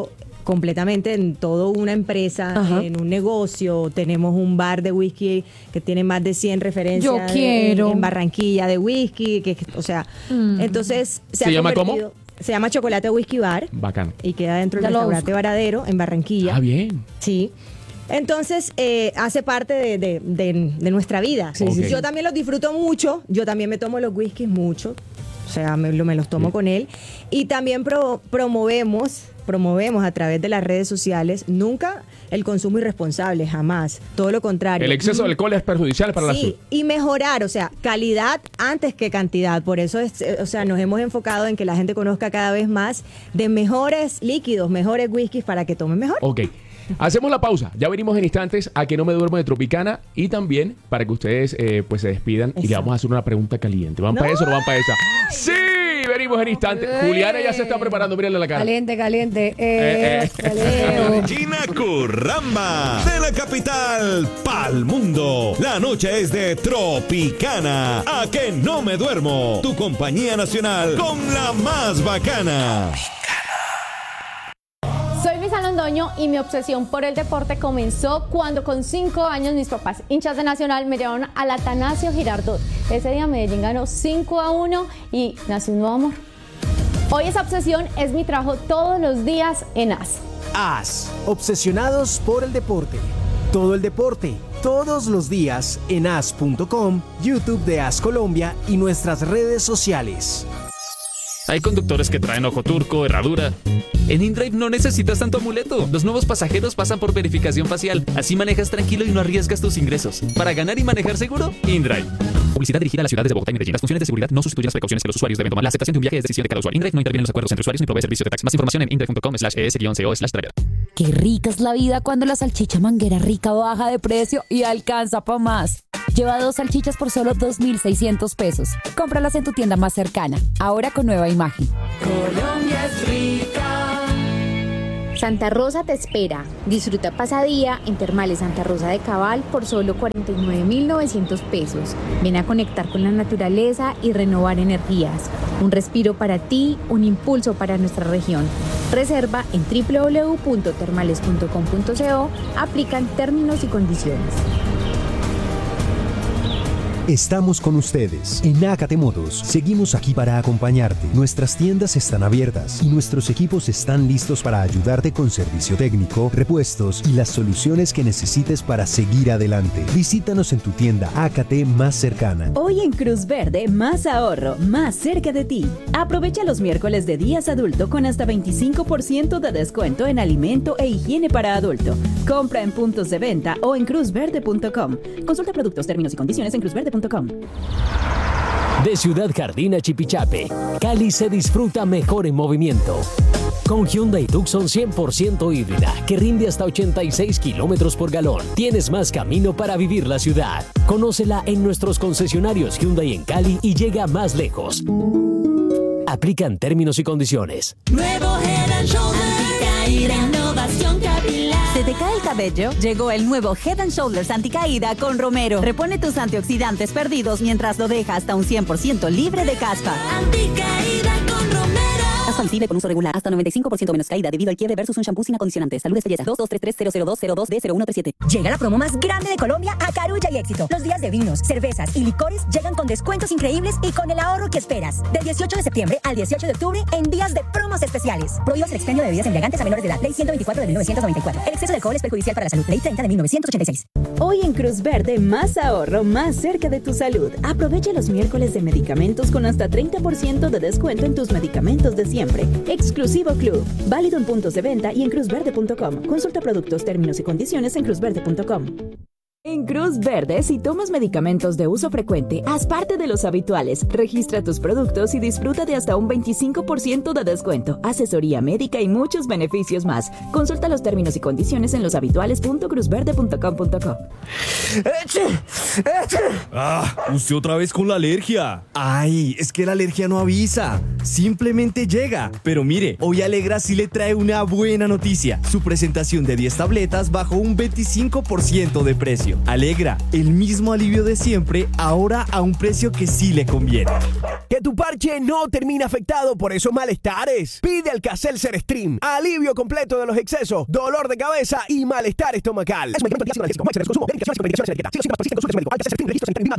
[SPEAKER 3] completamente en toda una empresa,
[SPEAKER 2] Ajá.
[SPEAKER 3] en un negocio. Tenemos un bar de whisky que tiene más de 100 referencias
[SPEAKER 4] Yo quiero.
[SPEAKER 3] en Barranquilla de whisky, o sea, entonces
[SPEAKER 1] ¿Se llama cómo?
[SPEAKER 3] Se llama Chocolate Whisky Bar
[SPEAKER 1] Bacano.
[SPEAKER 3] y queda dentro
[SPEAKER 4] Ya
[SPEAKER 3] del
[SPEAKER 4] lo
[SPEAKER 3] restaurante Varadero en Barranquilla.
[SPEAKER 1] Ah, bien.
[SPEAKER 3] Sí. Entonces, hace parte de nuestra vida.
[SPEAKER 1] Sí, sí.
[SPEAKER 3] Yo también los disfruto mucho. Yo también me tomo los whiskies mucho. O sea, me los tomo con él. Y también promovemos a través de las redes sociales nunca el consumo irresponsable, jamás. Todo lo contrario.
[SPEAKER 1] El exceso de alcohol es perjudicial para la salud.
[SPEAKER 3] Sí, y mejorar, o sea, calidad antes que cantidad. Por eso, o sea, nos hemos enfocado en que la gente conozca cada vez más de mejores líquidos, mejores whiskies para que tomen mejor.
[SPEAKER 1] Ok. Hacemos la pausa. Ya venimos en instantes a Que No Me Duermo de Tropicana y también para que ustedes pues se despidan y le vamos a hacer una pregunta caliente. ¿Van para eso o no van para esa? ¡Sí! Venimos en instantes. Juliana ya se está preparando. Mírenle la cara.
[SPEAKER 2] Caliente, caliente.
[SPEAKER 1] Caliente.
[SPEAKER 13] Gina Curramba, de la capital pa'l mundo. La noche es de Tropicana. A Que No Me Duermo. Tu compañía nacional con la más bacana.
[SPEAKER 14] Soy Luisa Londoño y mi obsesión por el deporte comenzó cuando con 5 años mis papás, hinchas de Nacional, me llevaron al Atanasio Girardot. Ese día Medellín ganó 5-1 y nació un nuevo amor. Hoy esa obsesión es mi trabajo todos los días en AS.
[SPEAKER 15] AS, obsesionados por el deporte. Todo el deporte, todos los días en as.com, YouTube de AS Colombia y nuestras redes sociales.
[SPEAKER 16] Hay conductores que traen ojo turco, herradura. En InDrive no necesitas tanto amuleto. Los nuevos pasajeros pasan por verificación facial. Así manejas tranquilo y no arriesgas tus ingresos. Para ganar y manejar seguro, InDrive. Publicidad dirigida a las ciudades de Bogotá y Medellín. Las funciones de seguridad no sustituyen las precauciones que los usuarios deben tomar. La aceptación de un viaje es decisión de cada usuario. InDrive no interviene en los acuerdos entre usuarios ni provee servicio de taxi. Más información en indrive.com/es-co/driver.
[SPEAKER 17] Qué rica es la vida cuando la salchicha Manguera Rica baja de precio y alcanza pa' más. Lleva 2 salchichas por solo 2.600 pesos. Cómpralas en tu tienda más cercana, ahora con nueva imagen.
[SPEAKER 18] Colombia es rica.
[SPEAKER 19] Santa Rosa te espera. Disfruta pasadía en Termales Santa Rosa de Cabal por solo 49.900 pesos. Ven a conectar con la naturaleza y renovar energías. Un respiro para ti, un impulso para nuestra región. Reserva en www.termales.com.co. Aplican términos y condiciones.
[SPEAKER 20] Estamos con ustedes. En Ácate Motos seguimos aquí para acompañarte. Nuestras tiendas están abiertas y nuestros equipos están listos para ayudarte con servicio técnico, repuestos y las soluciones que necesites para seguir adelante. Visítanos en tu tienda Ácate más cercana.
[SPEAKER 21] Hoy en Cruz Verde, más ahorro, más cerca de ti. Aprovecha los miércoles de días adulto con hasta 25% de descuento en alimento e higiene para adulto. Compra en puntos de venta o en cruzverde.com. Consulta productos, términos y condiciones en cruzverde.com.
[SPEAKER 22] De Ciudad Jardín a Chipichape, Cali se disfruta mejor en movimiento. Con Hyundai Tucson 100% híbrida, que rinde hasta 86 kilómetros por galón. Tienes más camino para vivir la ciudad. Conócela en nuestros concesionarios Hyundai en Cali y llega más lejos. Aplican términos y condiciones.
[SPEAKER 18] Nuevo Head & Shoulders. Renovación capilar.
[SPEAKER 21] ¿Se te cae el cabello? Llegó el nuevo Head & Shoulders Anticaída con Romero. Repone tus antioxidantes perdidos mientras lo deja hasta un 100% libre de caspa.
[SPEAKER 18] Anticaída con Romero.
[SPEAKER 21] Factible con uso regular. Hasta 95% menos caída debido al quiebre versus un shampoo sin acondicionante. Salud es belleza. 2233-002-02D0137.
[SPEAKER 23] Llega la promo más grande de Colombia a Carulla y Éxito. Los días de vinos, cervezas y licores llegan con descuentos increíbles y con el ahorro que esperas. Del 18 de septiembre al 18 de octubre en días de promos especiales. Prohíbas el expendio de bebidas embriagantes a menores de edad. Ley 124 de 1994. El exceso de alcohol es perjudicial para la salud. Ley 30 de 1986.
[SPEAKER 21] Hoy en Cruz Verde, más ahorro, más cerca de tu salud. Aprovecha los miércoles de medicamentos con hasta 30% de descuento en tus medicamentos de siempre. Exclusivo Club. Válido en puntos de venta y en cruzverde.com. Consulta productos, términos y condiciones en cruzverde.com. En Cruz Verde, si tomas medicamentos de uso frecuente, haz parte de los habituales. Registra tus productos y disfruta de hasta un 25% de descuento, asesoría médica y muchos beneficios más. Consulta los términos y condiciones en loshabituales.cruzverde.com.co.
[SPEAKER 24] Ah, usted otra vez con la alergia. Ay, es que la alergia no avisa, simplemente llega. Pero mire, hoy Alegra sí le trae una buena noticia. Su presentación de 10 tabletas bajó un 25% de precio. precio. Alegra, el mismo alivio de siempre, ahora a un precio que sí le conviene.
[SPEAKER 6] Que tu parche no termine afectado por esos malestares. Pide Alka-Seltzer Stream. Alivio completo de los excesos, dolor de cabeza y malestar estomacal. Es un medicamento analgésico. No exceso de consumo. Medicación sin prescripción médica. Si los síntomas persisten, consulte a su médico. Alka-Seltzer Stream. Registro Central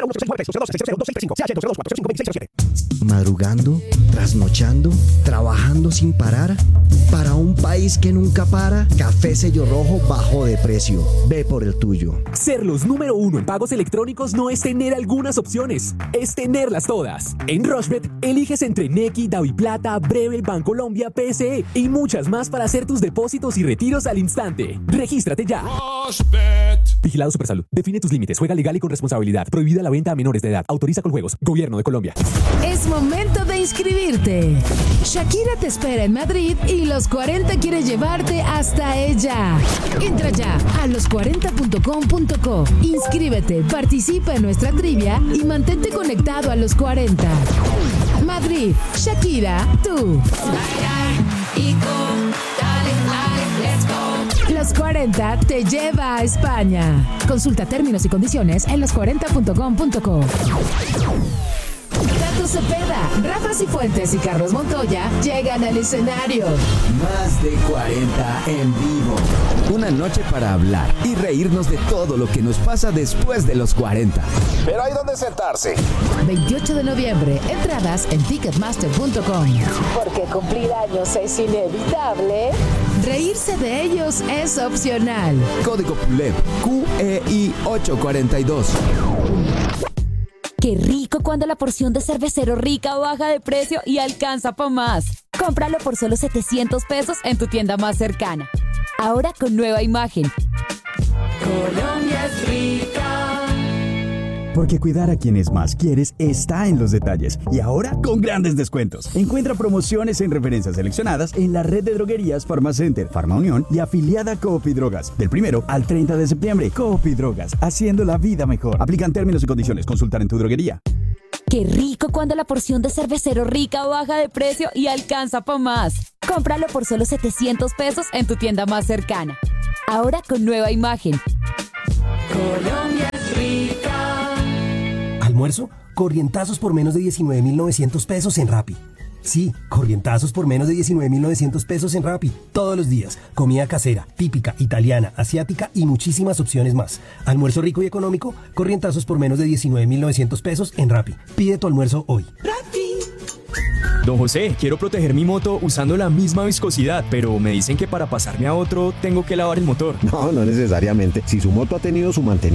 [SPEAKER 6] Minado 2010
[SPEAKER 7] Madrugando, trasnochando, trabajando sin parar. Para un país que nunca para, Café Sello Rojo bajó de precio. Ve por el tuyo.
[SPEAKER 8] Ser los número 1 en pagos electrónicos no es tener algunas opciones, es tenerlas todas. En Rushbet, eliges entre Nequi, DaviPlata, Breve, Bancolombia, PSE y muchas más para hacer tus depósitos y retiros al instante. Regístrate ya. Vigilado Supersalud. Define tus límites. Juega legal y con responsabilidad. Prohibida la venta a menores de edad. Autoriza con juegos. Gobierno de Colombia.
[SPEAKER 10] Es momento de inscribirte. Shakira te espera en Madrid y Los 40 quiere llevarte hasta ella. Entra ya a los40.com.co. Inscríbete, participa en nuestra trivia y mantente conectado a Los 40. Madrid, Shakira, tú. Los 40 te lleva a España. Consulta términos y condiciones en los40.com.co. Tato Cepeda, Rafa Cifuentes y Carlos Montoya llegan al escenario.
[SPEAKER 25] Más de 40 en vivo. Una noche para hablar y reírnos de todo lo que nos pasa después de los 40.
[SPEAKER 26] Pero hay donde sentarse.
[SPEAKER 10] 28 de noviembre, entradas en ticketmaster.com. Porque cumplir años es inevitable. Reírse de ellos es opcional.
[SPEAKER 25] Código PULEP QEI 842.
[SPEAKER 17] Qué rico cuando la porción de Cervecero Rica baja de precio y alcanza pa' más. Cómpralo por solo 700 pesos en tu tienda más cercana. Ahora con nueva imagen.
[SPEAKER 10] Colombia es rica.
[SPEAKER 24] Porque cuidar a quienes más quieres está en los detalles. Y ahora con grandes descuentos. Encuentra promociones en referencias seleccionadas en la red de droguerías Farmacenter, Farmaunión y afiliada Coop y Drogas. Del 1 al 30 de septiembre, Coop y Drogas, haciendo la vida mejor. Aplican términos y condiciones. Consultar en tu droguería.
[SPEAKER 17] Qué rico cuando la porción de Cervecero Rica baja de precio y alcanza pa' más. Cómpralo por solo 700 pesos en tu tienda más cercana. Ahora con nueva imagen.
[SPEAKER 10] Colombia es rica.
[SPEAKER 15] ¿Almuerzo? Corrientazos por menos de 19.900 pesos en Rappi. Sí, corrientazos por menos de 19.900 pesos en Rappi. Todos los días. Comida casera, típica, italiana, asiática y muchísimas opciones más. Almuerzo rico y económico, corrientazos por menos de 19.900 pesos en Rappi. Pide tu almuerzo hoy.
[SPEAKER 24] Don José, quiero proteger mi moto usando la misma viscosidad, pero me dicen que para pasarme a otro tengo que lavar el motor.
[SPEAKER 27] No necesariamente. Si su moto ha tenido su mantenimiento